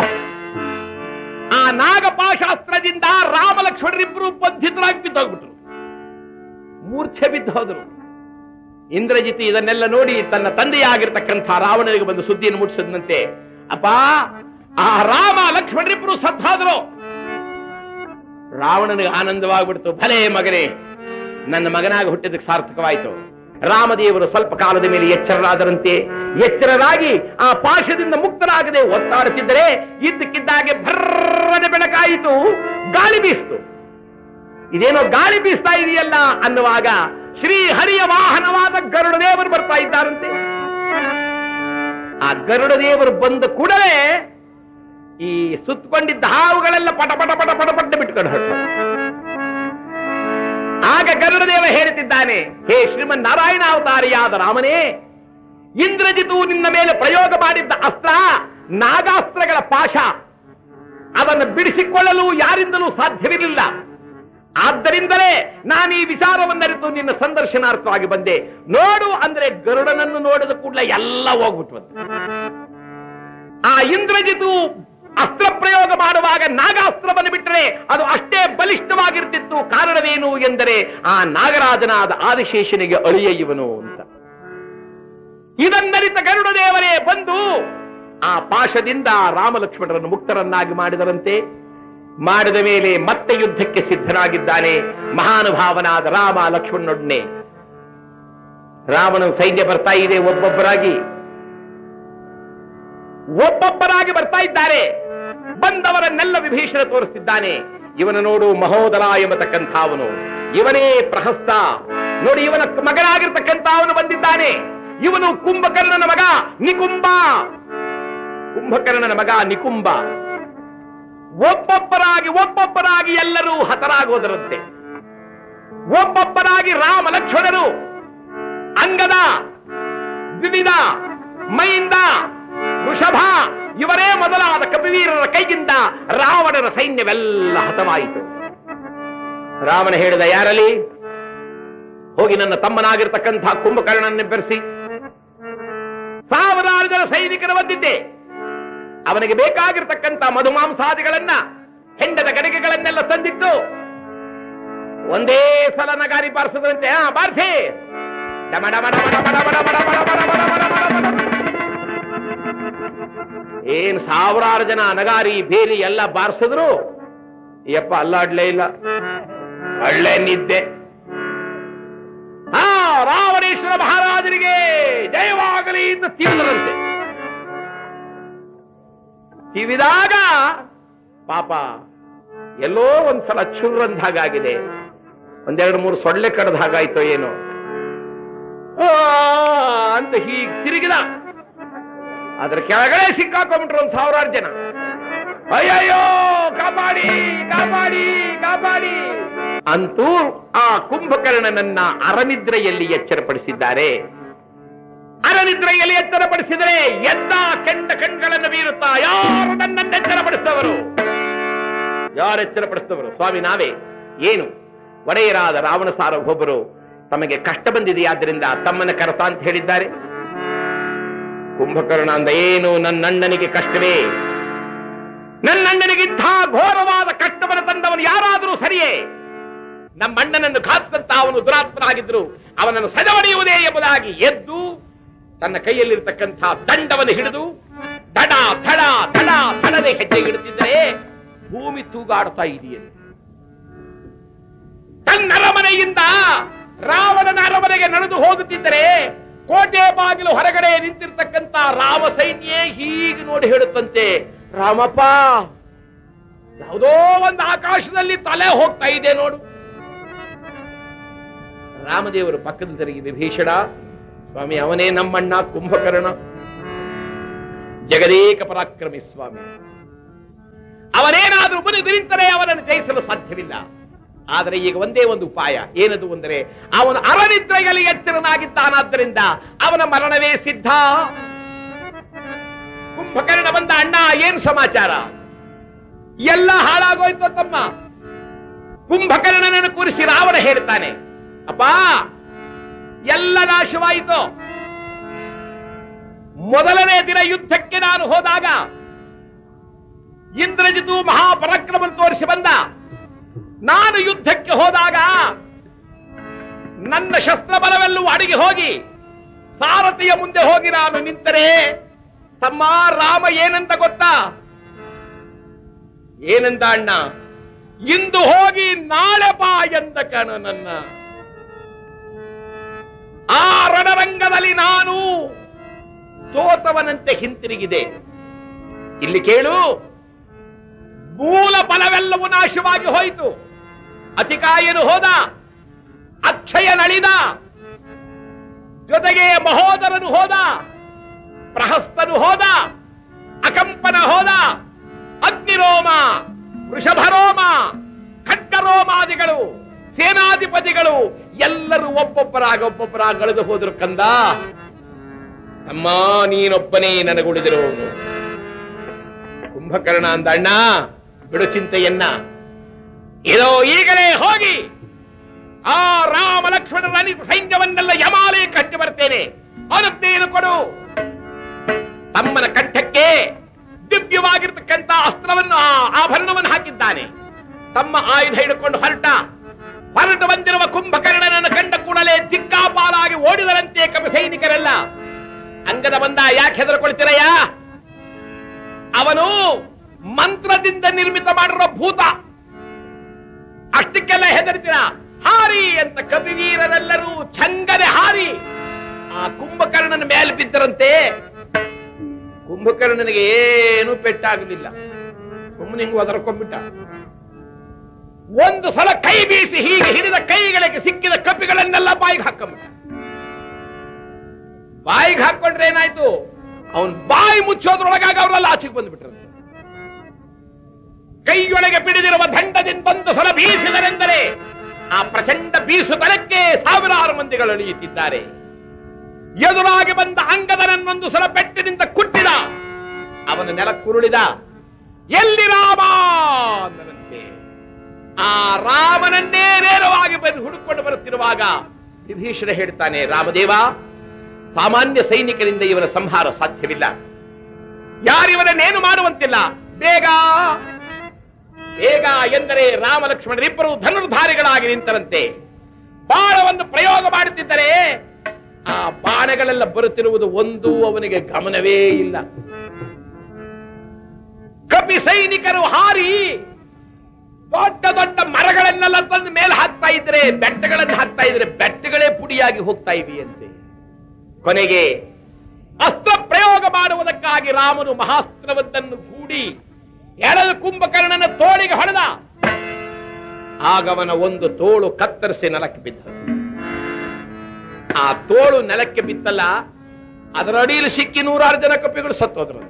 ಆ ನಾಗಪಾಶಾಸ್ತ್ರದಿಂದ ರಾಮ ಲಕ್ಷ್ಮಣರಿಬ್ಬರು ಬಂಧಿತರಾಗಿ ಬಿದ್ದೋಗ್ಬಿಟ್ರು, ಮೂರ್ಛೆ ಬಿದ್ದು ಹೋದರು. ಇಂದ್ರಜಿತು ಇದನ್ನೆಲ್ಲ ನೋಡಿ ತನ್ನ ತಂದೆಯಾಗಿರ್ತಕ್ಕಂಥ ರಾವಣನಿಗೆ ಬಂದು ಸುದ್ದಿಯನ್ನು ಮುಟ್ಟಿಸಿದಂತೆ, ಅಪ್ಪ ಆ ರಾಮ ಲಕ್ಷ್ಮಣರಿಬ್ಬರು ಸತ್ತಾದರು, ರಾವಣನಿಗೆ ಆನಂದವಾಗ್ಬಿಡ್ತು. ಭಲೇ ಮಗನೇ, ನನ್ನ ಮಗನಾಗಿ ಹುಟ್ಟಿದಕ್ಕೆ ಸಾರ್ಥಕವಾಯಿತು. ರಾಮದೇವರು ಸ್ವಲ್ಪ ಕಾಲದ ಮೇಲೆ ಎಚ್ಚರರಾದರಂತೆ. ಎಚ್ಚರರಾಗಿ ಆ ಪಾಶದಿಂದ ಮುಕ್ತರಾಗದೆ ಒತ್ತಾಡುತ್ತಿದ್ದರೆ ಇದ್ದಕ್ಕಿದ್ದಾಗೆ ಭರ್ರನೆ ಬೆಳಕಾಯಿತು. ಗಾಳಿ ಬೀಸ್ತು. ಇದೇನೋ ಗಾಳಿ ಬೀಸ್ತಾ ಇದೆಯಲ್ಲ ಅನ್ನುವಾಗ ಶ್ರೀ ಹರಿಯ ವಾಹನವಾದ ಗರುಡ ದೇವರು ಬರ್ತಾ ಇದ್ದಾರಂತೆ. ಆ ಗರುಡ ದೇವರು ಬಂದ ಕೂಡಲೇ ಈ ಸುತ್ತಕೊಂಡಿದ್ದ ಹಾವುಗಳೆಲ್ಲ ಪಟ ಪಟ ಪಟ ಪಟ ಪಟ್ಟ ಬಿಟ್ಕೊಂಡು ಹೊರಟು. ಆಗ ಗರುಡ ದೇವ ಹೇಳುತ್ತಿದ್ದಾನೆ, ಹೇ ಶ್ರೀಮನ್ ನಾರಾಯಣ ಅವತಾರಿಯಾದ ರಾಮನೇ, ಇಂದ್ರಜಿತು ನಿನ್ನ ಮೇಲೆ ಪ್ರಯೋಗ ಮಾಡಿದ್ದ ಅಸ್ತ್ರ ನಾಗಾಸ್ತ್ರಗಳ ಪಾಶ. ಅದನ್ನು ಬಿಡಿಸಿಕೊಳ್ಳಲು ಯಾರಿಂದಲೂ ಸಾಧ್ಯವಿರಲಿಲ್ಲ. ಆದ್ದರಿಂದಲೇ ನಾನು ಈ ವಿಚಾರವನ್ನರಿತು ನಿನ್ನ ಸಂದರ್ಶನಾರ್ಥವಾಗಿ ಬಂದೆ. ನೋಡು ಅಂದ್ರೆ ಗರುಡನನ್ನು ನೋಡಿದ ಕೂಡಲೇ ಎಲ್ಲ ಹೋಗ್ಬಿಟ್ವಂತೆ. ಆ ಇಂದ್ರಜಿತು ಅಸ್ತ್ರ ಪ್ರಯೋಗ ಮಾಡುವಾಗ ನಾಗಾಸ್ತ್ರವನ್ನು ಬಿಟ್ಟರೆ ಅದು ಅಷ್ಟೇ ಬಲಿಷ್ಠವಾಗಿರ್ತಿತ್ತು. ಕಾರಣವೇನು ಎಂದರೆ ಆ ನಾಗರಾಜನಾದ ಆದಿಶೇಷನಿಗೆ ಅಳಿಯ ಇವನು ಅಂತ. ಇದನ್ನರಿತ ಗರುಡ ದೇವರೇ ಬಂದು ಆ ಪಾಶದಿಂದ ರಾಮಲಕ್ಷ್ಮಣರನ್ನು ಮುಕ್ತರನ್ನಾಗಿ ಮಾಡಿದರಂತೆ. ಮಾಡಿದ ಮೇಲೆ ಮತ್ತೆ ಯುದ್ಧಕ್ಕೆ ಸಿದ್ಧನಾಗಿದ್ದಾನೆ ಮಹಾನುಭಾವನಾದ ರಾಮ ಲಕ್ಷ್ಮಣನೊಡನೆ. ರಾಮನ ಸೈನ್ಯ ಬರ್ತಾ ಇದೆ, ಒಬ್ಬೊಬ್ಬರಾಗಿ ಒಬ್ಬೊಬ್ಬರಾಗಿ ಬರ್ತಾ ಇದ್ದಾರೆ. ಬಂದವರನ್ನೆಲ್ಲ ವಿಭೀಷಣ ತೋರಿಸ್ತಿದ್ದಾನೆ. ಇವನ ನೋಡು ಮಹೋದರ ಎಂಬತಕ್ಕಂಥ ಅವನು, ಇವನೇ ಪ್ರಹಸ್ತ. ನೋಡಿ, ಇವನ ಮಗನಾಗಿರ್ತಕ್ಕಂಥ ಅವನು ಬಂದಿದ್ದಾನೆ. ಇವನು ಕುಂಭಕರ್ಣನ ಮಗ ನಿಕುಂಬ. ಕುಂಭಕರ್ಣನ ಮಗ ನಿಕುಂಬ. ಒಬ್ಬೊಬ್ಬರಾಗಿ ಒಬ್ಬೊಬ್ಬರಾಗಿ ಎಲ್ಲರೂ ಹತರಾಗೋದರಂತೆ. ಒಬ್ಬೊಬ್ಬರಾಗಿ ರಾಮ ಲಕ್ಷ್ಮಣರು, ಅಂಗದ, ವಿವಿಧ, ಮೈಂದ, ವೃಷಭ ಇವರೇ ಮೊದಲಾದ ಕಪಿವೀರರ ಕೈಯಿಂದ ರಾವಣನ ಸೈನ್ಯವೆಲ್ಲ ಹತವಾಯಿತು. ರಾವಣ ಹೇಳಿದ, ಯಾರಲ್ಲಿ ಹೋಗಿ ನನ್ನ ತಮ್ಮನಾಗಿರ್ತಕ್ಕಂಥ ಕುಂಭಕರ್ಣನನ್ನು ಬೆರೆಸಿ. ಸಾವಿರಾರು ಜನ ಸೈನಿಕರು ಬಂದಿದ್ದೆ. ಅವನಿಗೆ ಬೇಕಾಗಿರ್ತಕ್ಕಂಥ ಮಧುಮಾಂಸಾದಿಗಳನ್ನ, ಹೆಂಡದ ಗಡಿಗೆಗಳನ್ನೆಲ್ಲ ತಂದಿತ್ತು. ಒಂದೇ ಸಲ ನಗಾರಿ ಬಾರಿಸದಂತೆ, ಹಾ ಬಾರಿಸಿ. ಏನ್ ಸಾವಿರಾರು ಜನ ನಗಾರಿ ಬೇಲಿ ಎಲ್ಲ ಬಾರಿಸಿದ್ರು ಯಪ್ಪ ಅಲ್ಲಾಡ್ಲೇ ಇಲ್ಲ. ಒಳ್ಳೆ ನಿದ್ದೆ. ಹಾ, ರಾವಣೇಶ್ವರ ಮಹಾರಾಜನಿಗೆ ಜಯವಾಗಲಿ ಅಂತ ತೀರಿದರಂತೆ. ಕಿವಿದಾಗ ಪಾಪ ಎಲ್ಲೋ ಒಂದ್ಸಲ ಚುರ್ರಂದ ಹಾಗಾಗಿದೆ. ಒಂದೆರಡು ಮೂರು ಸೊಳ್ಳೆ ಕಡ್ದ ಹಾಗಾಯ್ತೋ ಏನೋ ಅಂತ ಹೀಗೆ ತಿರುಗಿದ. ಅದ್ರ ಕೆಳಗಡೆ ಸಿಕ್ಕಾಕೊಂಡ್ಬಿಟ್ರು ಒಂದ್ ಸಾವಿರಾರು ಜನ. ಅಯ್ಯಯ್ಯೋ, ಕಾಪಾಡಿ ಕಾಪಾಡಿ ಕಾಪಾಡಿ ಅಂತೂ ಆ ಕುಂಭಕರ್ಣನನ್ನ ಅರನಿದ್ರೆಯಲ್ಲಿ ಎಚ್ಚರಪಡಿಸಿದ್ದಾರೆ. ಅರನಿದ್ರೆಯಲ್ಲಿ ಎಚ್ಚರಪಡಿಸಿದರೆ ಎದ್ದ ಕೆಂಡ ಕಣ್ಗಳನ್ನು ಬೀರುತ್ತಾ, ಯಾರು ನನ್ನನ್ನು ಎಚ್ಚರಪಡಿಸಿದವರು? ಯಾರು ಎಚ್ಚರಪಡಿಸಿದವರು? ಸ್ವಾಮಿ ನಾವೇ. ಏನು? ಒಡೆಯರಾದ ರಾವಣ ಸಾರ್ವಭೌಮರು ತಮಗೆ ಕಷ್ಟ ಬಂದಿದೆಯಾದ್ದರಿಂದ ತಮ್ಮನ ಕರೆತ ಅಂತ ಹೇಳಿದ್ದಾರೆ. ಕುಂಭಕರ್ಣ ಅಂದ, ಏನು ನನ್ನಣ್ಣನಿಗೆ ಕಷ್ಟವೇ? ನನ್ನಣ್ಣನಿಗಿಂಥ ಘೋರವಾದ ಕಷ್ಟವನ್ನು ತಂದವನು ಯಾರಾದರೂ ಸರಿಯೇ? ನಮ್ಮಣ್ಣನನ್ನು ಘಾತಂತ ಅವನು ದುರಾತ್ಮನಾಗಿದ್ರು ಅವನನ್ನು ಸದವಡೆಯುವುದೇ ಎಂಬುದಾಗಿ ಎದ್ದು ತನ್ನ ಕೈಯಲ್ಲಿರ್ತಕ್ಕಂಥ ದಂಡವನ್ನು ಹಿಡಿದು ದಡ ದಡ ದಡ ದಡದೆ ಹೆಜ್ಜೆ ಇಡುತ್ತಿದ್ದರೆ ಭೂಮಿ ತೂಗಾಡ್ತಾ ಇದೆಯಲ್ಲ. ತನ್ನ ಅರಮನೆಯಿಂದ ರಾವಣನ ಅರಮನೆಗೆ ನಡೆದು ಹೋಗುತ್ತಿದ್ದರೆ ಕೋಟೆ ಬಾಗಿಲು ಹೊರಗಡೆ ನಿಂತಿರ್ತಕ್ಕಂಥ ರಾಮ ಸೈನ್ಯ ಹೀಗೆ ನೋಡಿ ಹೇಳುತ್ತಂತೆ, ರಾಮಪ್ಪ, ಯಾವುದೋ ಒಂದು ಆಕಾಶದಲ್ಲಿ ತಲೆ ಹೋಗ್ತಾ ಇದೆ ನೋಡು. ರಾಮದೇವರು ಪಕ್ಕದ ತಿರುಗಿ, ವಿಭೀಷಣ, ಸ್ವಾಮಿ ಅವನೇ ನಮ್ಮಣ್ಣ ಕುಂಭಕರ್ಣ, ಜಗದೇಕ ಪರಾಕ್ರಮಿ ಸ್ವಾಮಿ. ಅವನೇನಾದ್ರೂ ಮುನಿದು ನಿಂತರೆ ಅವನನ್ನು ಜಯಿಸಲು ಸಾಧ್ಯವಿಲ್ಲ. ಆದರೆ ಈಗ ಒಂದೇ ಒಂದು ಉಪಾಯ. ಏನದು ಅಂದರೆ, ಅವನು ಅರನಿದ್ರೆಯಲ್ಲಿ ಎಚ್ಚರನಾಗಿದ್ದಾನಾದ್ದರಿಂದ ಅವನ ಮರಣವೇ ಸಿದ್ಧ. ಕುಂಭಕರ್ಣ ಬಂದ, ಅಣ್ಣ ಏನು ಸಮಾಚಾರ? ಎಲ್ಲ ಹಾಳಾಗೋಯ್ತು ತಮ್ಮ. ಕುಂಭಕರ್ಣನನ್ನು ಕೂರಿಸಿ ರಾವಣ ಹೇಳ್ತಾನೆ, ಅಪ್ಪ ಎಲ್ಲ ನಾಶವಾಯಿತು. ಮೊದಲನೇ ದಿನ ಯುದ್ಧಕ್ಕೆ ನಾನು ಹೋದಾಗ ಇಂದ್ರಜಿತು ಮಹಾಪರಾಕ್ರಮ ತೋರಿಸಿ ಬಂದ. ನಾನು ಯುದ್ಧಕ್ಕೆ ಹೋದಾಗ ನನ್ನ ಶಸ್ತ್ರಬಲವೆಲ್ಲೂ ಅಡಗಿ ಹೋಗಿ ಸಾರಥಿಯ ಮುಂದೆ ಹೋಗಿ ನಾನು ನಿಂತರೆ ತಮ್ಮ ರಾಮ ಏನಂತ ಗೊತ್ತಾ? ಏನಂತ ಅಣ್ಣ? ಇಂದು ಹೋಗಿ ನಾಳೆ ಬಾ ಎಂದ ಕಣ ನನ್ನ. ಆ ರಣರಂಗದಲ್ಲಿ ನಾನು ಸೋತವನಂತೆ ಹಿಂತಿರುಗಿದೆ. ಇಲ್ಲಿ ಕೇಳು, ಮೂಲ ಬಲವೆಲ್ಲವೂ ನಾಶವಾಗಿ ಹೋಯಿತು. ಅತಿಕಾಯನು ಹೋದ, ಅಕ್ಷಯನಳಿದ, ಜೊತೆಗೆ ಮಹೋದರನು ಹೋದ, ಪ್ರಹಸ್ತನು ಹೋದ, ಅಕಂಪನ ಹೋದ, ಅಗ್ನಿರೋಮ, ವೃಷಭರೋಮ, ಖಡ್ಗರೋಮಾದಿಗಳು, ಸೇನಾಧಿಪತಿಗಳು ಎಲ್ಲರೂ ಒಬ್ಬೊಬ್ಬರಾಗ ಒಬ್ಬೊಬ್ಬರಾಗ ಕಳೆದು ಹೋದ್ರು. ಕಂದ ಅಮ್ಮ, ನೀನೊಬ್ಬನೇ ನನಗುಳಿದಿರೋನು. ಕುಂಭಕರ್ಣ ಅಂದ, ಅಣ್ಣ ಬಿಡು ಚಿಂತೆಯನ್ನ, ಇದೋ ಈಗಲೇ ಹೋಗಿ ಆ ರಾಮ ಲಕ್ಷ್ಮಣರ ಅನಿತ ಸೈನ್ಯವನ್ನೆಲ್ಲ ಯಮಾಲಯ ಕಟ್ಟಿ ಬರ್ತೇನೆ. ಅವನದ್ದೇನು ಕೊಡು. ತಮ್ಮನ ಕಂಠಕ್ಕೆ ದಿವ್ಯವಾಗಿರ್ತಕ್ಕಂಥ ಅಸ್ತ್ರವನ್ನು, ಆಭರಣವನ್ನು ಹಾಕಿದ್ದಾನೆ. ತಮ್ಮ ಆಯುಧ ಹಿಡ್ಕೊಂಡು ಹೊರಟ ಹೊರಟು ಬಂದಿರುವ ಕುಂಭಕರ್ಣನನ್ನು ಕಂಡ ಕೂಡಲೇ ದಿಕ್ಕಾಪಾಲಾಗಿ ಓಡಿದರಂತೆ ಕಪಿ ಸೈನಿಕರೆಲ್ಲ. ಅಂಗದ ಬಂದ, ಯಾಕೆ ಹೆದರ್ಕೊಳ್ತೀರಯ್ಯ? ಅವನು ಮಂತ್ರದಿಂದ ನಿರ್ಮಿತ ಮಾಡಿರೋ ಭೂತ. ಅಷ್ಟಕ್ಕೆಲ್ಲ ಹೆದರ್ತೀರ? ಹಾರಿ ಅಂತ ಕಪಿವೀರರೆಲ್ಲರೂ ಚಂಗನೆ ಹಾರಿ ಆ ಕುಂಭಕರ್ಣನ ಮೇಲೆ ಬಿದ್ದರಂತೆ. ಕುಂಭಕರ್ಣನಿಗೆ ಏನೂ ಪೆಟ್ಟಾಗಲಿಲ್ಲ, ಸುಮ್ಮನೆ ಹಿಂಗು ಅದರ್ಕೊಂಡ್ಬಿಟ್ಟ. ಒಂದು ಸಲ ಕೈ ಬೀಸಿ ಹೀಗೆ ಹಿಡಿದ ಕೈಗಳಿಗೆ ಸಿಕ್ಕಿದ ಕಪಿಗಳನ್ನೆಲ್ಲ ಬಾಯಿಗೆ ಹಾಕೊಂಡ್ಬಿಟ್ಟ. ಬಾಯಿಗೆ ಹಾಕೊಂಡ್ರೆ ಏನಾಯ್ತು, ಅವನ್ ಬಾಯಿ ಮುಚ್ಚೋದ್ರೊಳಗಾಗಿ ಅವರೆಲ್ಲ ಆಚೆಗೆ ಬಂದ್ಬಿಟ್ರಂತೆ. ಕೈಯೊಳಗೆ ಬಿಡಿದಿರುವ ದಂಡದಿಂದ ಒಂದು ಸಲ ಬೀಸಿದರೆಂದರೆ ಆ ಪ್ರಚಂಡ ಬೀಸು ಬಲಕ್ಕೆ ಸಾವಿರಾರು ಮಂದಿಗಳು ಅಳಿಯುತ್ತಿದ್ದಾರೆ. ಎದುರಾಗಿ ಬಂದ ಅಂಗದನನ್ನೊಂದು ಸಲ ಪೆಟ್ಟಿನಿಂದ ಕುಟ್ಟಿದ, ಅವನ ನೆಲಕ್ಕುರುಳಿದ. ಎಲ್ಲಿ ರಾಮ ಅಂದರಂತೆ. ಆ ರಾಮನನ್ನೇ ನೇರವಾಗಿ ಬಂದು ಹುಡುಕೊಂಡು ಬರುತ್ತಿರುವಾಗ ವಿಭೀಷಣ ಹೇಳ್ತಾನೆ, ರಾಮದೇವ, ಸಾಮಾನ್ಯ ಸೈನಿಕರಿಂದ ಇವನ ಸಂಹಾರ ಸಾಧ್ಯವಿಲ್ಲ. ಯಾರಿವನನ್ನೇನು ಮಾಡುವಂತಿಲ್ಲ. ಬೇಗ ಬೇಗ ಎಂದರೆ ರಾಮ ಲಕ್ಷ್ಮಣರಿಬ್ಬರು ಧನುರ್ಧಾರಿಗಳಾಗಿ ನಿಂತರಂತೆ. ಬಾಣವನ್ನು ಪ್ರಯೋಗ ಮಾಡುತ್ತಿದ್ದರೆ ಆ ಬಾಣಗಳೆಲ್ಲ ಬರುತ್ತಿರುವುದು ಒಂದು ಅವನಿಗೆ ಗಮನವೇ ಇಲ್ಲ. ಕಪಿ ಸೈನಿಕರು ಹಾರಿ ದೊಡ್ಡ ದೊಡ್ಡ ಮರಗಳನ್ನೆಲ್ಲ ತಂದು ಮೇಲೆ ಹಾಕ್ತಾ ಇದ್ರೆ, ಬೆಟ್ಟಗಳನ್ನು ಹಾಕ್ತಾ ಇದ್ರೆ ಬೆಟ್ಟಗಳೇ ಪುಡಿಯಾಗಿ ಹೋಗ್ತಾ ಇವೆಯಂತೆ. ಕೊನೆಗೆ ಅಸ್ತ್ರ ಪ್ರಯೋಗ ಮಾಡುವುದಕ್ಕಾಗಿ ರಾಮನು ಮಹಾಸ್ತ್ರವನ್ನನ್ನು ಹೂಡಿ ಎಳೆದು ಕುಂಭಕರ್ಣನ ತೋಳಿಗೆ ಹೊಡೆದ. ಆಗವನ ಒಂದು ತೋಳು ಕತ್ತರಿಸಿ ನೆಲಕ್ಕೆ ಬಿದ್ದ. ಆ ತೋಳು ನೆಲಕ್ಕೆ ಬಿತ್ತಲ್ಲ, ಅದರ ಅಡಿಯಲ್ಲಿ ಸಿಕ್ಕಿ ನೂರಾರು ಜನ ಕಪಿಗಳು ಸತ್ತೋದ್ರು.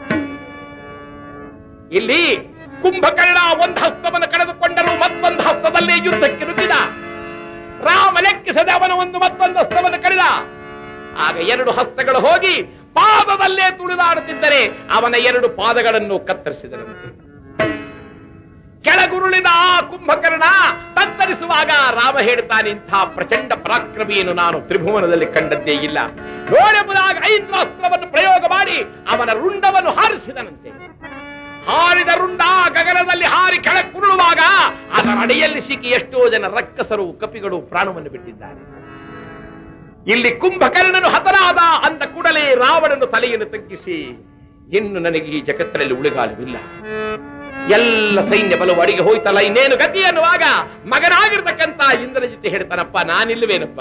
ಇಲ್ಲಿ ಕುಂಭಕರ್ಣ ಒಂದು ಹಸ್ತವನ್ನು ಕಳೆದುಕೊಂಡರೂ ಮತ್ತೊಂದು ಹಸ್ತದಲ್ಲೇ ಯುದ್ಧಕ್ಕೆ ನುಗ್ಗಿದ. ರಾಮ ಲೆಕ್ಕಿಸದೆ ಅವನ ಒಂದು ಮತ್ತೊಂದು ಹಸ್ತವನ್ನು ಕಳೆದ. ಆಗ ಎರಡು ಹಸ್ತಗಳು ಹೋಗಿ ಪಾದದಲ್ಲೇ ತುಳಿದಾಡುತ್ತಿದ್ದರೆ ಅವನ ಎರಡು ಪಾದಗಳನ್ನು ಕತ್ತರಿಸಿದರಂತೆ. ಕೆಳಗುರುಳಿದ ಆ ಕುಂಭಕರ್ಣ ತತ್ತರಿಸುವಾಗ ರಾಮ ಹೇಳ್ತಾನೆ, ಇಂಥ ಪ್ರಚಂಡ ಪರಾಕ್ರಮಿಯನ್ನು ನಾನು ತ್ರಿಭುವನದಲ್ಲಿ ಕಂಡದ್ದೇ ಇಲ್ಲ. ನೋಡೆಂಬುದಾಗಿ ಐದು ಅಸ್ತ್ರವನ್ನು ಪ್ರಯೋಗ ಮಾಡಿ ಅವನ ರುಂಡವನ್ನು ಹಾರಿಸಿದನಂತೆ. ಹಾರಿದ ರುಂಡ ಗಗನದಲ್ಲಿ ಹಾರಿ ಕೆಳಗುರುಳುವಾಗ ಅದರ ಅಡಿಯಲ್ಲಿ ಸಿಕ್ಕಿ ಎಷ್ಟೋ ಜನ ರಕ್ಕಸರು ಕಪಿಗಳು ಪ್ರಾಣವನ್ನು ಬಿಟ್ಟಿದ್ದಾರೆ. ಇಲ್ಲಿ ಕುಂಭಕರ್ಣನು ಹತನಾದ ಅಂದ ಕೂಡಲೇ ರಾವಣನು ತಲೆಯನ್ನು ತಗ್ಗಿಸಿ, ಇನ್ನು ನನಗೆ ಈ ಜಗತ್ತಿನಲ್ಲಿ ಉಳಿಗಾಲವಿಲ್ಲ, ಎಲ್ಲ ಸೈನ್ಯ ಬಲವು ಅಡಿಗೆ ಹೋಯ್ತಲ್ಲ, ಇನ್ನೇನು ಗತಿ ಅನ್ನುವಾಗ ಮಗನಾಗಿರ್ತಕ್ಕಂಥ ಇಂದ್ರಜಿತ್ ಹೇಳ್ತಾನಪ್ಪ, ನಾನಿಲ್ಲವೇನಪ್ಪ.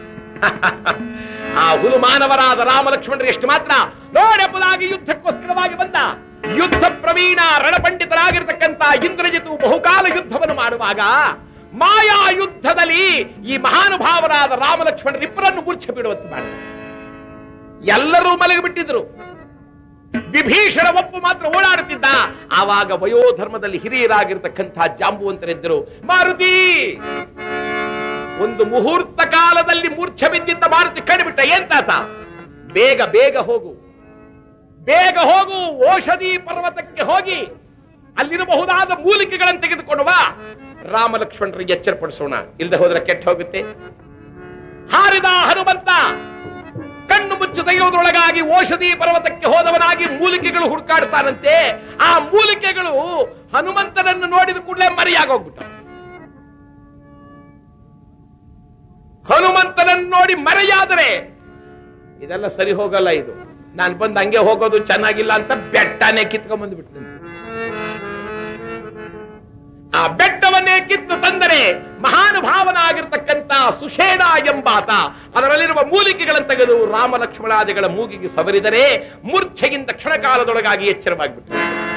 ಆ ಹುಲು ಮಾನವರಾದ ರಾಮ ಲಕ್ಷ್ಮಣರು ಎಷ್ಟು ಮಾತ್ರ ನೋಡೆಂಬುದಾಗಿ ಯುದ್ಧಕ್ಕೋಸ್ಕರವಾಗಿ ಬಂದ ಯುದ್ಧ ಪ್ರವೀಣ ರಣಪಂಡಿತರಾಗಿರ್ತಕ್ಕಂಥ ಇಂದ್ರಜಿತು ಬಹುಕಾಲ ಯುದ್ಧವನ್ನು ಮಾಡುವಾಗ ಮಾಯಾ ಯುದ್ಧದಲ್ಲಿ ಈ ಮಹಾನುಭಾವರಾದ ರಾಮ ಲಕ್ಷ್ಮಣರಿಬ್ಬರನ್ನು ಮೂರ್ಛೆ ಬಿಡುವಂತೆ ಮಾಡಿದ. ಎಲ್ಲರೂ ಮಲಗಿಬಿಟ್ಟಿದ್ರು. ವಿಭೀಷಣ ಒಪ್ಪು ಮಾತ್ರ ಓಡಾಡುತ್ತಿದ್ದ. ಆವಾಗ ವಯೋಧರ್ಮದಲ್ಲಿ ಹಿರಿಯರಾಗಿರ್ತಕ್ಕಂಥ ಜಾಂಬುವಂತರಿದ್ದರು. ಮಾರುತಿ ಒಂದು ಮುಹೂರ್ತ ಕಾಲದಲ್ಲಿ ಮೂರ್ಛೆ ಬಿದ್ದಿದ್ದ ಮಾರುತಿ ಕಂಡುಬಿಟ್ಟ. ಏನ್ ತಾತ, ಬೇಗ ಬೇಗ ಹೋಗು, ಬೇಗ ಹೋಗು, ಔಷಧಿ ಪರ್ವತಕ್ಕೆ ಹೋಗಿ ಅಲ್ಲಿರಬಹುದಾದ ಮೂಲಿಕೆಗಳನ್ನು ತೆಗೆದುಕೊಂಡು ಬಾ. ರಾಮ ಲಕ್ಷ್ಮಣರಿಗೆ ಎಚ್ಚರಪಡಿಸೋಣ, ಇಲ್ಲದೆ ಹೋದ್ರೆ ಕೆಟ್ಟ ಹೋಗುತ್ತೆ. ಹಾರಿದ ಹನುಮಂತ ಕಣ್ಣು ಮುಚ್ಚು ತೆಗೆಯುವುದರೊಳಗಾಗಿ ಔಷಧಿ ಪರ್ವತಕ್ಕೆ ಹೋದವನಾಗಿ ಮೂಲಿಕೆಗಳು ಹುಡುಕಾಡ್ತಾನಂತೆ. ಆ ಮೂಲಿಕೆಗಳು ಹನುಮಂತನನ್ನು ನೋಡಿದ ಕೂಡಲೇ ಮರೆಯಾಗೋಗ್ಬಿಟ್ಟ. ಹನುಮಂತನನ್ನು ನೋಡಿ ಮರೆಯಾದರೆ ಇದೆಲ್ಲ ಸರಿ ಹೋಗಲ್ಲ, ಇದು ನಾನು ಬಂದು ಹಂಗೆ ಹೋಗೋದು ಚೆನ್ನಾಗಿಲ್ಲ ಅಂತ ಬೆಟ್ಟನೆ ಕಿತ್ಕೊಂಡ್ಬಂದು ಬಿಟ್ಟು ಆ ಬೆಟ್ಟವನ್ನೇ ಕಿತ್ತು ತಂದರೆ ಮಹಾನುಭಾವನಾಗಿರ್ತಕ್ಕಂಥ ಸುಷೇಣ ಎಂಬಾತ ಅದರಲ್ಲಿರುವ ಮೂಲಿಕೆಗಳನ್ನು ತೆಗೆದು ರಾಮ ಲಕ್ಷ್ಮಣಾದಿಗಳ ಮೂಗಿಗೆ ಸವರಿದರೆ ಮೂರ್ಛೆಗಿಂತ ಕ್ಷಣಕಾಲದೊಳಗಾಗಿ ಎಚ್ಚರವಾಗಿಬಿಟ್ಟು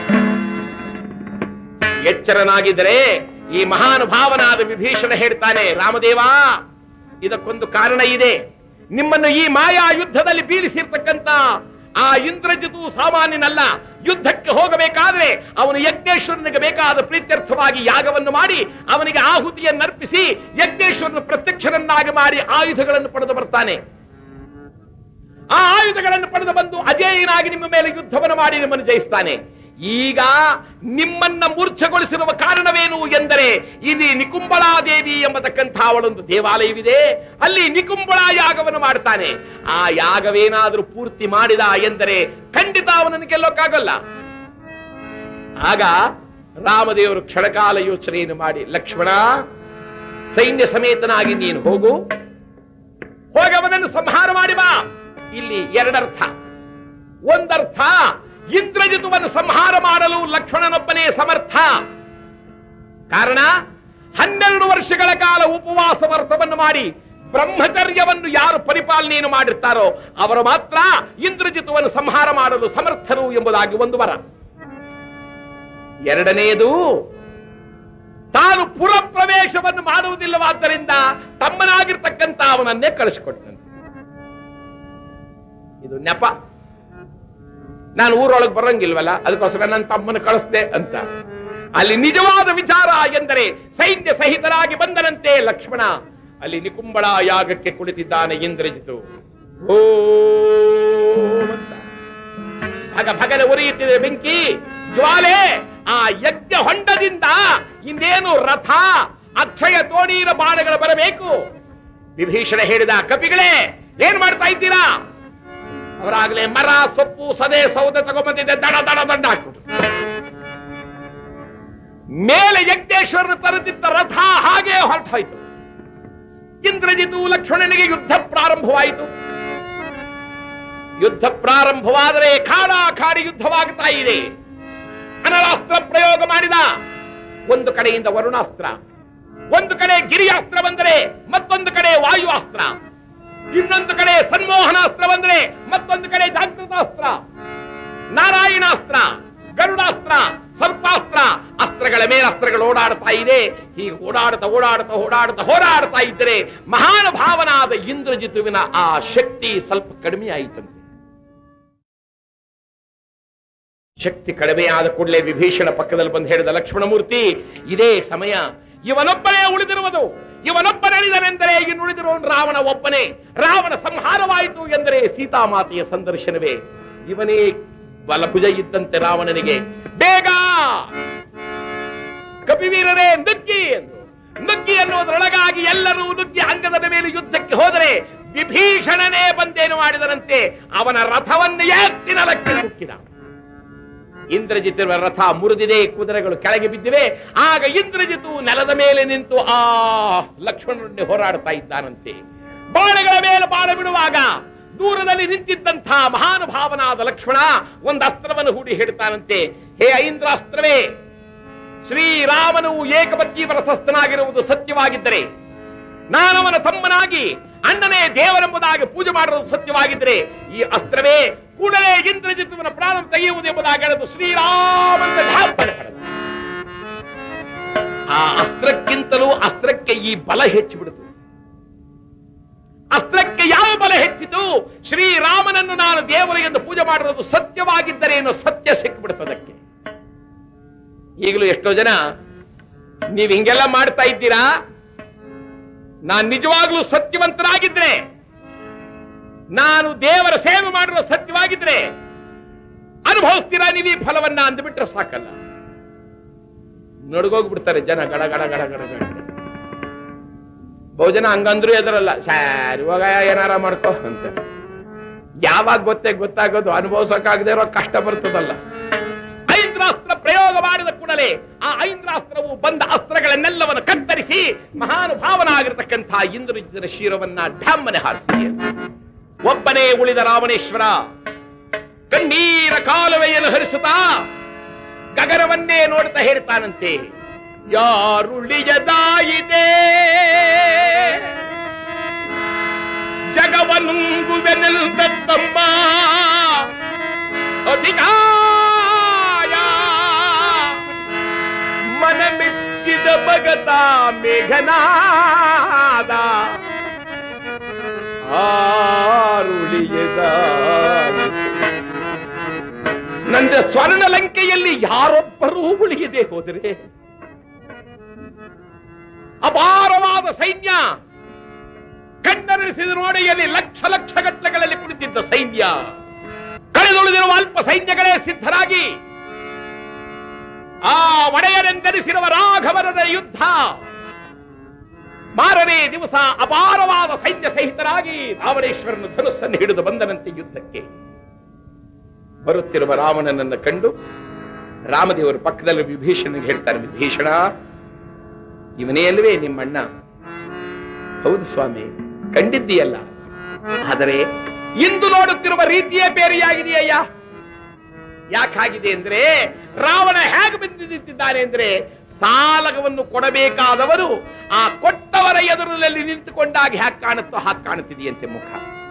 ಎಚ್ಚರನಾಗಿದ್ದರೆ ಈ ಮಹಾನುಭಾವನಾದ ವಿಭೀಷಣ ಹೇಳ್ತಾನೆ, ರಾಮದೇವ, ಇದಕ್ಕೊಂದು ಕಾರಣ ಇದೆ. ನಿಮ್ಮನ್ನು ಈ ಮಾಯಾ ಯುದ್ಧದಲ್ಲಿ ಬೀಳಿಸಿರ್ತಕ್ಕಂಥ ಆ ಇಂದ್ರಜಿತು ಸಾಮಾನ್ಯನಲ್ಲ. ಯುದ್ಧಕ್ಕೆ ಹೋಗಬೇಕಾದ್ರೆ ಅವನು ಯಜ್ಞೇಶ್ವರನಿಗೆ ಬೇಕಾದ ಪ್ರೀತ್ಯರ್ಥವಾಗಿ ಯಾಗವನ್ನು ಮಾಡಿ ಅವನಿಗೆ ಆಹುತಿಯನ್ನರ್ಪಿಸಿ ಯಜ್ಞೇಶ್ವರನ ಪ್ರತ್ಯಕ್ಷರನ್ನಾಗಿ ಮಾಡಿ ಆಯುಧಗಳನ್ನು ಪಡೆದು ಬರ್ತಾನೆ. ಆ ಆಯುಧಗಳನ್ನು ಪಡೆದು ಬಂದು ಅಜೇಯನಾಗಿ ನಿಮ್ಮ ಮೇಲೆ ಯುದ್ಧವನ್ನು ಮಾಡಿ ನಿಮ್ಮನ್ನು ಜಯಿಸ್ತಾನೆ. ಈಗ ನಿಮ್ಮನ್ನ ಮೂರ್ಛೆಗೊಳಿಸಿರುವ ಕಾರಣವೇನು ಎಂದರೆ ಇಲ್ಲಿ ನಿಕುಂಬಳಾದೇವಿ ಎಂಬತಕ್ಕಂಥ ಅವಳೊಂದು ದೇವಾಲಯವಿದೆ. ಅಲ್ಲಿ ನಿಕುಂಬಳಾ ಯಾಗವನ್ನು ಮಾಡ್ತಾನೆ. ಆ ಯಾಗವೇನಾದರೂ ಪೂರ್ತಿ ಮಾಡಿದ ಎಂದರೆ ಖಂಡಿತ ಅವನನ್ನು ಗೆಲ್ಲೋಕ್ಕಾಗಲ್ಲ. ಆಗ ರಾಮದೇವರು ಕ್ಷಣಕಾಲ ಯೋಚನೆಯನ್ನು ಮಾಡಿ, ಲಕ್ಷ್ಮಣ, ಸೈನ್ಯ ಸಮೇತನಾಗಿ ನೀನು ಹೋಗು, ಹೋಗಿ ಅವನನ್ನು ಸಂಹಾರ ಮಾಡಿ ಬಾ. ಇಲ್ಲಿ ಎರಡರ್ಥ. ಒಂದರ್ಥ, ಇಂದ್ರಜಿತುವನ್ನು ಸಂಹಾರ ಮಾಡಲು ಲಕ್ಷ್ಮಣನೊಬ್ಬನೇ ಸಮರ್ಥ. ಕಾರಣ, ಹನ್ನೆರಡು ವರ್ಷಗಳ ಕಾಲ ಉಪವಾಸ ವ್ರತವನ್ನು ಮಾಡಿ ಬ್ರಹ್ಮಚರ್ಯವನ್ನು ಯಾರು ಪರಿಪಾಲನೆಯನ್ನು ಮಾಡಿರ್ತಾರೋ ಅವರು ಮಾತ್ರ ಇಂದ್ರಜಿತುವನ್ನು ಸಂಹಾರ ಮಾಡಲು ಸಮರ್ಥರು ಎಂಬುದಾಗಿ ಒಂದು ವರ. ಎರಡನೆಯದು, ತಾನು ಪುರಪ್ರವೇಶವನ್ನು ಮಾಡುವುದಿಲ್ಲವಾದ್ದರಿಂದ ತಮ್ಮನಾಗಿರ್ತಕ್ಕಂಥ ಅವನನ್ನೇ ಕಳಿಸಿಕೊಟ್ಟಂತೆ. ಇದು ನೆಪ. ನಾನು ಊರೊಳಗೆ ಬರಂಗಿಲ್ವಲ್ಲ, ಅದಕ್ಕೋಸ್ಕರ ನನ್ನ ತಮ್ಮನ್ನು ಕಳಿಸ್ದೆ ಅಂತ. ಅಲ್ಲಿ ನಿಜವಾದ ವಿಚಾರ ಎಂದರೆ ಸೈನ್ಯ ಸಹಿತರಾಗಿ ಬಂದನಂತೆ ಲಕ್ಷ್ಮಣ. ಅಲ್ಲಿ ನಿಕುಂಬಳ ಯಾಗಕ್ಕೆ ಕುಳಿತಿದ್ದಾನೆ ಇಂದ್ರಜಿತು. ಓ ಅಂತ ಆಗ ಭಗನೆ ಉರಿಯುತ್ತಿದೆ ಬೆಂಕಿ ಜ್ವಾಲೆ. ಆ ಯಜ್ಞ ಹೊಂಡದಿಂದ ಇನ್ನೇನು ರಥ, ಅಕ್ಷಯ ತೋಣೀರ ಬಾಣಗಳು ಬರಬೇಕು. ವಿಭೀಷಣ ಹೇಳಿದ, ಕಪಿಗಳೇ ಏನ್ ಮಾಡ್ತಾ ಇದ್ದೀರಾ? ಅವರಾಗಲೇ ಮರ, ಸೊಪ್ಪು, ಸದೆ, ಸೌದೆ ತಗೊಂಬಂದಿದ್ದೆ, ದಡ ದಡ ದಂಡ ಹಾಕ್ಬಿಟ್ಟು ಮೇಲೆ ಯಜ್ಞೇಶ್ವರನ ತರುತ್ತಿದ್ದ ರಥ ಹಾಗೆ ಹೊರಟು ಹೋಯಿತು. ಇಂದ್ರಜಿತು ಲಕ್ಷ್ಮಣನಿಗೆ ಯುದ್ಧ ಪ್ರಾರಂಭವಾಯಿತು. ಯುದ್ಧ ಪ್ರಾರಂಭವಾದರೆ ಖಾಡಾ ಖಾಡಿ ಯುದ್ಧವಾಗುತ್ತಾ ಇದೆ. ಅನಲಾಸ್ತ್ರ ಪ್ರಯೋಗ ಮಾಡಿದ. ಒಂದು ಕಡೆಯಿಂದ ವರುಣಾಸ್ತ್ರ, ಒಂದು ಕಡೆ ಗಿರಿಯಾಸ್ತ್ರ ಬಂದರೆ ಮತ್ತೊಂದು ಕಡೆ ವಾಯುವಾಸ್ತ್ರ, ಇನ್ನೊಂದು ಕಡೆ ಸನ್ಮೋಹನಾಸ್ತ್ರ ಬಂದರೆ ಮತ್ತೊಂದು ಕಡೆ ಜಾಗೃತಾಸ್ತ್ರ, ನಾರಾಯಣಾಸ್ತ್ರ, ಗರುಡಾಸ್ತ್ರ, ಸರ್ಪಾಸ್ತ್ರ, ಅಸ್ತ್ರಗಳ ಮೇಲೆ ಅಸ್ತ್ರಗಳು ಓಡಾಡ್ತಾ ಇದೆ. ಹೀಗೆ ಓಡಾಡ್ತಾ ಓಡಾಡ್ತಾ ಓಡಾಡ್ತಾ ಹೋರಾಡ್ತಾ ಇದ್ದರೆ ಮಹಾನುಭಾವನಾದ ಇಂದ್ರಜಿತುವಿನ ಆ ಶಕ್ತಿ ಸ್ವಲ್ಪ ಕಡಿಮೆ ಆಯಿತಂತೆ. ಶಕ್ತಿ ಕಡಿಮೆಯಾದ ಕೂಡಲೇ ವಿಭೀಷಣ ಪಕ್ಕದಲ್ಲಿ ಬಂದು ಹೇಳಿದ, ಲಕ್ಷ್ಮಣಮೂರ್ತಿ, ಇದೇ ಸಮಯ. ಇವನೊಬ್ಬನೇ ಉಳಿದಿರುವುದು. ಇವನೊಬ್ಬನಳಿದನೆಂದರೆ ಇನ್ನುಳಿದಿರುವನು ರಾವಣ ಒಬ್ಬನೇ. ರಾವಣ ಸಂಹಾರವಾಯಿತು ಎಂದರೆ ಸೀತಾಮಾತೆಯ ಸಂದರ್ಶನವೇ. ಇವನೇ ಬಲಭುಜ ಇದ್ದಂತೆ ರಾವಣನಿಗೆ. ಬೇಗ ಕಪಿವೀರರೇ ನುಗ್ಗಿ ಎಂದು ನುಗ್ಗಿ ಎನ್ನುವುದರೊಳಗಾಗಿ ಎಲ್ಲರೂ ನುಗ್ಗಿ ಅಂಗದ ಮೇಲೆ ಯುದ್ಧಕ್ಕೆ ಹೋದರೆ ವಿಭೀಷಣನೇ ಬಂದೇನು ಮಾಡಿದರಂತೆ. ಅವನ ರಥವನ್ನು ಎತ್ತಿ ನೆಲಕ್ಕೆ ಮುಕ್ಕಿದ. ಇಂದ್ರಜಿತಿರುವ ರಥ ಮುರಿದಿದೆ, ಕುದುರೆಗಳು ಕೆಳಗೆ ಬಿದ್ದಿವೆ. ಆಗ ಇಂದ್ರಜಿತು ನೆಲದ ಮೇಲೆ ನಿಂತು ಆ ಲಕ್ಷ್ಮಣನೊಡನೆ ಹೋರಾಡ್ತಾ ಇದ್ದಾನಂತೆ. ಬಾಣಗಳ ಮೇಲೆ ಬಾಣ ಬಿಡುವಾಗ ದೂರದಲ್ಲಿ ನಿಂತಿದ್ದಂಥ ಮಹಾನುಭಾವನಾದ ಲಕ್ಷ್ಮಣ ಒಂದು ಅಸ್ತ್ರವನ್ನು ಹೂಡಿ ಹಿಡ್ತಾನಂತೆ. ಹೇ ಐಂದ್ರಾಸ್ತ್ರವೇ, ಶ್ರೀರಾಮನು ಏಕಪತ್ನಿ ವ್ರತಸ್ಥನಾಗಿರುವುದು ಸತ್ಯವಾಗಿದ್ದರೆ, ನಾನವನ ತಮ್ಮನಾಗಿ ಅಣ್ಣನೇ ದೇವರೆಂಬುದಾಗಿ ಪೂಜೆ ಮಾಡುವುದು ಸತ್ಯವಾಗಿದ್ದರೆ, ಈ ಅಸ್ತ್ರವೇ ಕೂಡಲೇ ಇಂದ್ರಜಿತುವಿನ ಪ್ರಾಣ ತೆಗೆಯುವುದು ಎಂಬುದಾಗಿ ಹೇಳದು ಶ್ರೀರಾಮನ ಧಾಪನೆ ಪಡೆದ. ಆ ಅಸ್ತ್ರಕ್ಕಿಂತಲೂ ಅಸ್ತ್ರಕ್ಕೆ ಈ ಬಲ ಹೆಚ್ಚಿಬಿಡಿತು. ಅಸ್ತ್ರಕ್ಕೆ ಯಾವ ಬಲ ಹೆಚ್ಚಿತು? ಶ್ರೀರಾಮನನ್ನು ನಾನು ದೇವರು ಎಂದು ಪೂಜೆ ಮಾಡಿರೋದು ಸತ್ಯವಾಗಿದ್ದರೆ ಏನೋ ಸತ್ಯ ಸಿಕ್ಕಿಬಿಡುತ್ತದಕ್ಕೆ. ಈಗಲೂ ಎಷ್ಟೋ ಜನ ನೀವು ಹಿಂಗೆಲ್ಲ ಮಾಡ್ತಾ ಇದ್ದೀರಾ, ನಾನು ನಿಜವಾಗ್ಲೂ ಸತ್ಯವಂತನಾಗಿದ್ರೆ, ನಾನು ದೇವರ ಸೇವೆ ಮಾಡಿರೋ ಸತ್ಯವಾಗಿದ್ರೆ ಅನುಭವಿಸ್ತೀರಾ ನೀವು ಈ ಫಲವನ್ನ ಅಂದ್ಬಿಟ್ರೆ ಸಾಕಲ್ಲ. ನಡ್ಗೋಗ್ಬಿಡ್ತಾರೆ ಜನ, ಗಡ ಗಡ ಗಡ ಗಡ ಗಡ. ಬಹುಜನ ಹಂಗಂದ್ರು ಎದರಲ್ಲ, ಸಾರಿ ಇವಾಗ ಏನಾರ ಮಾಡ್ಕೋ ಅಂತ. ಯಾವಾಗ ಗೊತ್ತೇ ಗೊತ್ತಾಗೋದು, ಅನುಭವಿಸಕ್ಕಾಗದೇ ಇರೋ ಕಷ್ಟ ಬರ್ತದಲ್ಲ. ಐಂದ್ರಾಸ್ತ್ರ ಪ್ರಯೋಗ ಮಾಡಿದ ಕೂಡಲೇ ಆ ಐಂದ್ರಾಸ್ತ್ರವು ಬಂದ ಅಸ್ತ್ರಗಳನ್ನೆಲ್ಲವನ್ನು ಕತ್ತರಿಸಿ ಮಹಾನುಭಾವನಾಗಿರ್ತಕ್ಕಂಥ ಇಂದ್ರಜಿತನ ಶಿರವನ್ನ ಢಮ್ಮನೆ ಹಾರಿಸಿ ಒಬ್ಬನೇ ಉಳಿದ ರಾವಣೇಶ್ವರ ಕಣ್ಣೀರ ಕಾಲುವೆಯನ್ನು ಹರಿಸುತ್ತಾ ಗಗನವನ್ನೇ ನೋಡ್ತಾ ಹೇಳ್ತಾನಂತೆ, ಯಾರುಳಿಯದಾಯಿದೆ ಜಗವನುಂಗುವೆನೆಲ್ದಮ್ಮ ಅಧಿಕಾಯ ಮನಮೆಚ್ಚಿದ ಭಗತ ಮೇಘನಾದ ಆರುಳಿಯದ ನನ್ನ ಸ್ವರ್ಣ ಲಂಕೆಯಲ್ಲಿ ಯಾರೊಬ್ಬರೂ ಉಳಿಯದೆ ಹೋದರೆ ಅಪಾರವಾದ ಸೈನ್ಯ ಕಣ್ಣರಿಸಿದ ನೋಡೆಯಲ್ಲಿ ಲಕ್ಷ ಲಕ್ಷ ಗಟ್ಟಲೆಗಳಲ್ಲಿ ಕುಳಿತಿದ್ದ ಸೈನ್ಯ ಕಳೆದುಳಿದಿರುವ ಅಲ್ಪ ಸೈನ್ಯಗಳೇ ಸಿದ್ಧರಾಗಿ ಆ ಒಡೆಯನೆಂದರಿಸಿರುವ ರಾಘವನದ ಯುದ್ಧ ಮಾರನೇ ದಿವಸ ಅಪಾರವಾದ ಸೈನ್ಯ ಸಹಿತರಾಗಿ ರಾವಣೇಶ್ವರನ ಧನುಸ್ಸನ್ನು ಹಿಡಿದು ಬಂದನಂತೆ ಯುದ್ಧಕ್ಕೆ ಬರುತ್ತಿರುವ ರಾವಣನನ್ನು ಕಂಡು ರಾಮದೇವರು ಪಕ್ಕದಲ್ಲಿ ವಿಭೀಷಣನಿಗೆ ಹೇಳ್ತಾರೆ, ವಿಭೀಷಣ ಇವನೇ ಅಲ್ವೇ ನಿಮ್ಮಣ್ಣ? ಹೌದು ಸ್ವಾಮಿ, ಕಂಡಿದ್ದೀಯಲ್ಲ. ಆದರೆ ಇಂದು ನೋಡುತ್ತಿರುವ ರೀತಿಯೇ ಬೇರೆಯಾಗಿದೆಯಯ್ಯ. ಯಾಕಾಗಿದೆ ಅಂದ್ರೆ ರಾವಣ ಹೇಗೆ ಬಂದು ನಿಂತಿದ್ದಾನೆ ಅಂದ್ರೆ ಸಾಲವನ್ನು ಕೊಡಬೇಕಾದವರು ಆ ಕೊಟ್ಟವರ ಎದುರಿನಲ್ಲಿ ನಿಂತುಕೊಂಡಾಗ ಹ್ಯಾಕ್ ಕಾಣುತ್ತೋ ಹಾಗೆ ಕಾಣುತ್ತಿದೆಯಂತೆ ಮುಖ.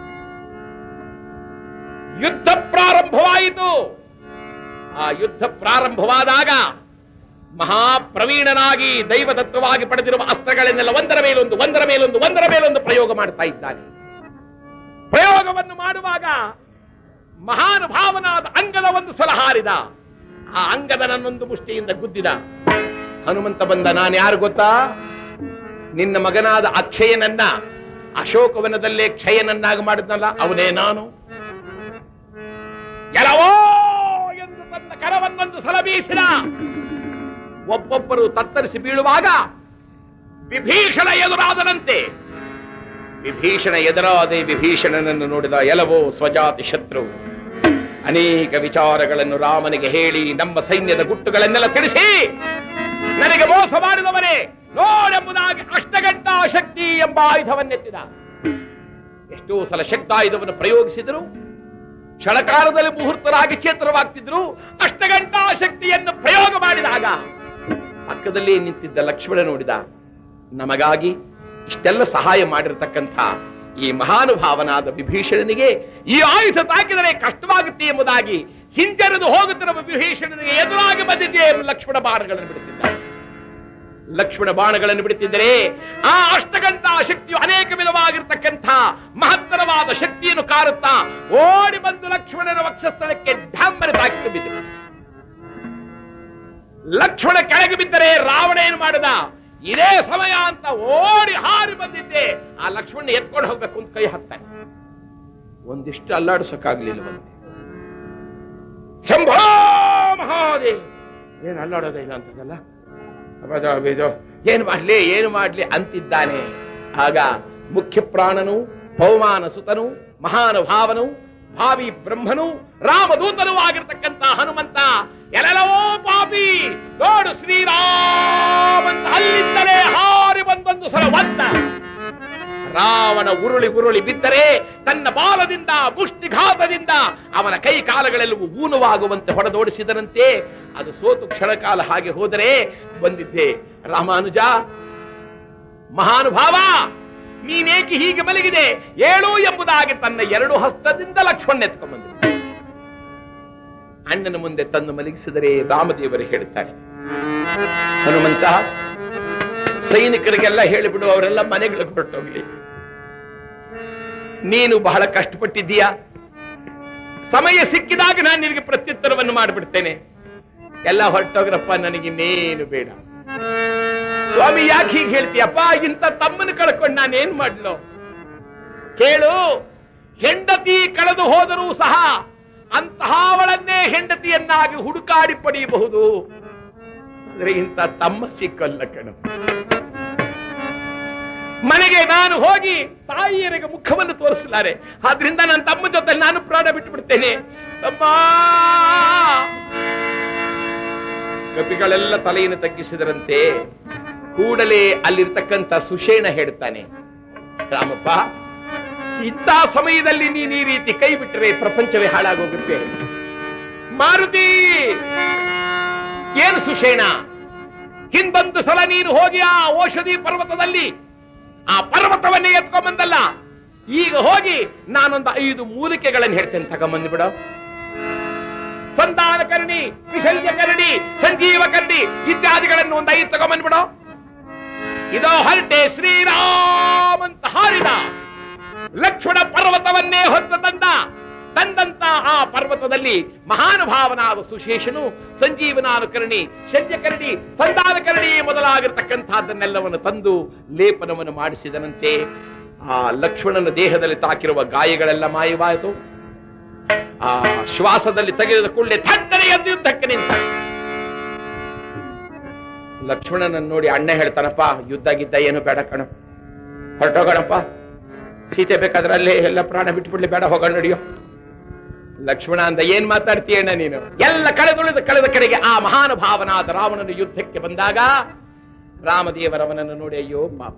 ಯುದ್ಧ ಪ್ರಾರಂಭವಾಯಿತು. ಆ ಯುದ್ಧ ಪ್ರಾರಂಭವಾದಾಗ ಮಹಾಪ್ರವೀಣನಾಗಿ ದೈವದತ್ತವಾಗಿ ಪಡೆದಿರುವ ಅಸ್ತ್ರಗಳನ್ನೆಲ್ಲ ಒಂದರ ಮೇಲೊಂದು ಒಂದರ ಮೇಲೊಂದು ಒಂದರ ಮೇಲೊಂದು ಪ್ರಯೋಗ ಮಾಡ್ತಾ ಇದ್ದಾನೆ. ಪ್ರಯೋಗವನ್ನು ಮಾಡುವಾಗ ಮಹಾನುಭಾವನಾದ ಅಂಗದ ಒಂದು ಸಲ ಹಾರಿದ. ಆ ಅಂಗದನನ್ನೊಂದು ಮುಷ್ಟಿಯಿಂದ ಗುದ್ದಿದ. ಹನುಮಂತ ಬಂದ, ನಾನು ಯಾರು ಗೊತ್ತಾ? ನಿನ್ನ ಮಗನಾದ ಅಕ್ಷಯನನ್ನ ಅಶೋಕವನದಲ್ಲೇ ಕ್ಷಯನನ್ನಾಗಿ ಮಾಡಿದ್ನಲ್ಲ, ಅವನೇ ನಾನು. ಎಲ್ಲವೋ ಎಂದು ತನ್ನ ಕರವನ್ನೊಂದು ಸಲ ಬೀಸಿದ. ಒಬ್ಬೊಬ್ಬರು ತತ್ತರಿಸಿ ಬೀಳುವಾಗ ವಿಭೀಷಣ ಎದುರಾದನಂತೆ. ವಿಭೀಷಣ ಎದುರಾದೆ ವಿಭೀಷಣನನ್ನು ನೋಡಿದ ಎಲವೋ ಸ್ವಜಾತಿ ಶತ್ರು. ಅನೇಕ ವಿಚಾರಗಳನ್ನು ರಾಮನಿಗೆ ಹೇಳಿ ನಮ್ಮ ಸೈನ್ಯದ ಗುಟ್ಟುಗಳನ್ನೆಲ್ಲ ತಿಳಿಸಿ ನನಗೆ ಮೋಸ ಮಾಡಿದವರೇ ನೋಡೆಂಬುದಾಗಿ ಅಷ್ಟಗಂಟಾ ಶಕ್ತಿ ಎಂಬ ಆಯುಧವನ್ನೆತ್ತಿದ. ಎಷ್ಟೋ ಸಲ ಶಕ್ತಾಯುಧವನ್ನು ಪ್ರಯೋಗಿಸಿದರು. ಕ್ಷಣಕಾಲದಲ್ಲಿ ಮುಹೂರ್ತರಾಗಿ ಚೇತರವಾಗ್ತಿದ್ರು. ಅಷ್ಟಗಂಟಾ ಶಕ್ತಿಯನ್ನು ಪ್ರಯೋಗ ಮಾಡಿದಾಗ ಪಕ್ಕದಲ್ಲಿ ನಿಂತಿದ್ದ ಲಕ್ಷ್ಮಣ ನೋಡಿದ, ನಮಗಾಗಿ ಇಷ್ಟೆಲ್ಲ ಸಹಾಯ ಮಾಡಿರತಕ್ಕಂಥ ಈ ಮಹಾನುಭಾವನಾದ ವಿಭೀಷಣನಿಗೆ ಈ ಆಯುಧ ತಾಕಿದರೆ ಕಷ್ಟವಾಗುತ್ತೆ ಎಂಬುದಾಗಿ ಹಿಂಜರಿದು ಹೋಗುತ್ತಿರುವ ವಿಭೀಷಣನಿಗೆ ಎದುರಾಗಿ ಬಂದಿದ್ದೇ ಲಕ್ಷ್ಮಣ ಬಾಣಗಳನ್ನು ಬಿಡುತ್ತಿದ್ದಾರೆ. ಲಕ್ಷ್ಮಣ ಬಾಣಗಳನ್ನು ಬಿಡುತ್ತಿದ್ದರೆ ಆ ಅಷ್ಟಗಂಟಾ ಶಕ್ತಿಯು ಅನೇಕ ವಿಧವಾಗಿರ್ತಕ್ಕಂಥ ಮಹತ್ತರವಾದ ಶಕ್ತಿಯನ್ನು ಕಾರುತ್ತಾ ಓಡಿ ಬಂದು ಲಕ್ಷ್ಮಣನ ವಕ್ಷಸ್ಥಳಕ್ಕೆ ಢಮ್ಮನೆ ತಾಕಿ ಬಿದ್ದರು. ಲಕ್ಷ್ಮಣ ಕೆಳಗೆ ಬಿದ್ದರೆ ರಾವಣ ಏನು ಮಾಡಿದ? ಇದೇ ಸಮಯ ಅಂತ ಓಡಿ ಹಾರಿ ಬಂದಿದ್ದೆ. ಆ ಲಕ್ಷ್ಮಣ ಎತ್ಕೊಂಡು ಹೋಗ್ಬೇಕು ಅಂತ ಕೈ ಹಾಕ್ತಾನೆ. ಒಂದಿಷ್ಟು ಅಲ್ಲಾಡಿಸೋಕ್ಕಾಗ್ಲಿಲ್ಲವಂತೆ. ಶಂಭೋ ಮಹಾದೇವ್, ಏನು ಅಲ್ಲಾಡೋದಿಲ್ಲ ಅಂತದಲ್ಲ, ಏನು ಮಾಡ್ಲಿ ಏನು ಮಾಡ್ಲಿ ಅಂತಿದ್ದಾನೆ. ಆಗ ಮುಖ್ಯ ಪ್ರಾಣನು, ಪೌಮಾನ ಸುತನು, ಮಹಾನುಭಾವನು, ಭಾವಿ ಬ್ರಹ್ಮನು, ರಾಮದೂತನೂ ಆಗಿರ್ತಕ್ಕಂಥ ಹನುಮಂತ, ಎಲ್ಲವೋ ಪಾಪಿ ನೋಡು ಶ್ರೀರಾಮಂತ ಅಲ್ಲಿಂದಲೇ ಹಾರಿ ಬಂದೊಂದು ಸಲ ಒತ್ತ. ರಾವಣ ಉರುಳಿ ಉರುಳಿ ಬಿದ್ದರೆ ತನ್ನ ಬಾಲದಿಂದ ಮುಷ್ಟಿಘಾತದಿಂದ ಅವನ ಕೈ ಕಾಲಗಳೆಲ್ಲವೂ ಊನವಾಗುವಂತೆ ಹೊಡೆದೋಡಿಸಿದರಂತೆ. ಅದು ಸೋತು ಕ್ಷಣಕಾಲ ಹಾಗೆ ಹೋದರೆ ಬಂದಿದ್ದೆ, ರಾಮಾನುಜ ಮಹಾನುಭಾವ ನೀನೇಕೆ ಹೀಗೆ ಮಲಗಿದೆ ಏಳು ಎಂಬುದಾಗಿ ತನ್ನ ಎರಡು ಹಸ್ತದಿಂದ ಲಕ್ಷ್ಮಣ ಎತ್ಕೊಂಡ್ಬಂದ. ಅಣ್ಣನ ಮುಂದೆ ತಂದು ಮಲಗಿಸಿದರೆ ರಾಮದೇವರು ಹೇಳ್ತಾರೆ, ಹನುಮಂತ ಸೈನಿಕರಿಗೆಲ್ಲ ಹೇಳಿಬಿಡು, ಅವರೆಲ್ಲ ಮನೆಗಳಿಗೆ ಹೊರಟೋಗ್ಲಿ. ನೀನು ಬಹಳ ಕಷ್ಟಪಟ್ಟಿದ್ದೀಯಾ, ಸಮಯ ಸಿಕ್ಕಿದಾಗ ನಾನು ನಿನಗೆ ಪ್ರತ್ಯುತ್ತರವನ್ನು ಮಾಡಿಬಿಡ್ತೇನೆ. ಎಲ್ಲ ಹೊರಟೋಗ್ರಪ್ಪ, ನನಗಿನ್ನೇನು ಬೇಡ. ಸ್ವಾಮಿ ಯಾಕೆ ಹೀಗೆ ಹೇಳ್ತೀಯಪ್ಪ? ಇಂಥ ತಮ್ಮನ್ನು ಕಳ್ಕೊಂಡು ನಾನೇನ್ ಮಾಡ್ಲೋ? ಕೇಳು, ಹೆಂಡತಿ ಕಳೆದು ಹೋದರೂ ಸಹ ಅಂತಹವಳನ್ನೇ ಹೆಂಡತಿಯನ್ನಾಗಿ ಹುಡುಕಾಡಿ ಪಡೆಯಬಹುದು. ಆದ್ರೆ ಇಂಥ ತಮ್ಮ ಸಿಕ್ಕಲ್ಲ ಕಣ. ಮನೆಗೆ ನಾನು ಹೋಗಿ ತಾಯಿಯರಿಗೆ ಮುಖವನ್ನು ತೋರಿಸಲಾರೆ. ಆದ್ರಿಂದ ನನ್ನ ತಮ್ಮ ಜೊತೆ ನಾನು ಪ್ರಾಣ ಬಿಟ್ಟು ಬಿಡ್ತೇನೆ. ತಮ್ಮ ಕಪಿಗಳೆಲ್ಲ ತಲೆಯನ್ನು ತಗ್ಗಿಸಿದರಂತೆ. ಕೂಡಲೇ ಅಲ್ಲಿರ್ತಕ್ಕಂಥ ಸುಷೇಣ ಹೇಳ್ತಾನೆ, ರಾಮಪ್ಪ ಇಂಥ ಸಮಯದಲ್ಲಿ ನೀನು ಈ ರೀತಿ ಕೈ ಬಿಟ್ಟರೆ ಪ್ರಪಂಚವೇ ಹಾಳಾಗೋಗುತ್ತೆ. ಮಾರುತಿ ಏನು ಸುಷೇಣ, ಹಿಂದೊಂದು ಸಲ ನೀನು ಹೋಗಿ ಆ ಔಷಧಿ ಪರ್ವತದಲ್ಲಿ ಆ ಪರ್ವತವನ್ನೇ ಎತ್ಕೊಂಡ್ಬಂದಲ್ಲ, ಈಗ ಹೋಗಿ ನಾನೊಂದು ಐದು ಮೂಲಿಕೆಗಳನ್ನು ಹೇಳ್ತೇನೆ, ತಗೊಂಬಂದು ಬಿಡ. ಸಂತಾನ ಕರ್ಣಿ, ವಿಶಲ್ಯ ಕರ್ಣಿ, ಸಂಜೀವ ಕರ್ಣಿ ಇತ್ಯಾದಿಗಳನ್ನು ಒಂದು ಐದು ತಗೊಂಬಂದ್ಬಿಡೋ. ಇದೋ ಹೊರಟೆ ಶ್ರೀರಾಮಂತ ಹಾರಿದ. ಲಕ್ಷ್ಮಣ ಪರ್ವತವನ್ನೇ ಹೊತ್ತು ತಂದ. ತಂದಂತ ಆ ಪರ್ವತದಲ್ಲಿ ಮಹಾನುಭಾವನಾದ ಸುಶೇಷನು ಸಂಜೀವನಾನುಕರಣಿ, ಶಲ್ಯಕರಣಿ, ಸಂತಾನಕರಣಿ ಮೊದಲಾಗಿರ್ತಕ್ಕಂಥದ್ದನ್ನೆಲ್ಲವನ್ನು ತಂದು ಲೇಪನವನ್ನು ಮಾಡಿಸಿದನಂತೆ. ಆ ಲಕ್ಷ್ಮಣನ ದೇಹದಲ್ಲಿ ತಾಕಿರುವ ಗಾಯಗಳೆಲ್ಲ ಮಾಯವಾಯಿತು. ಆ ಶ್ವಾಸದಲ್ಲಿ ತೆಗೆದ ಕೂಡಲೇ ಥಟ್ಟನೆ ಎದ್ದು ಯುದ್ಧಕ್ಕೆ ನಿಂತ. ಲಕ್ಷ್ಮಣನನ್ನು ನೋಡಿ ಅಣ್ಣ ಹೇಳ್ತಾನಪ್ಪ, ಯುದ್ಧ ಗಿದ್ದ ಏನು ಬೇಡ ಕಣ, ಹೊರಟೋಗೋಣಪ್ಪ, ಸೀತೆ ಬೇಕಾದ್ರೆ ಅಲ್ಲೇ ಎಲ್ಲ ಪ್ರಾಣ ಬಿಟ್ಬಿಡ್ಲಿ, ಬೇಡ ಹೋಗೋಣ ನಡಿಯೋ. ಲಕ್ಷ್ಮಣ ಅಂದ, ಏನ್ ಮಾತಾಡ್ತೀಯಣ್ಣ ನೀನು? ಎಲ್ಲ ಕಳೆದುಳಿದ ಕಳೆದ ಕಡೆಗೆ ಆ ಮಹಾನುಭಾವನಾದ ರಾವಣನ ಯುದ್ಧಕ್ಕೆ ಬಂದಾಗ ರಾಮದೇವರವನನ್ನು ನೋಡಿ, ಅಯ್ಯೋ ಪಾಪ,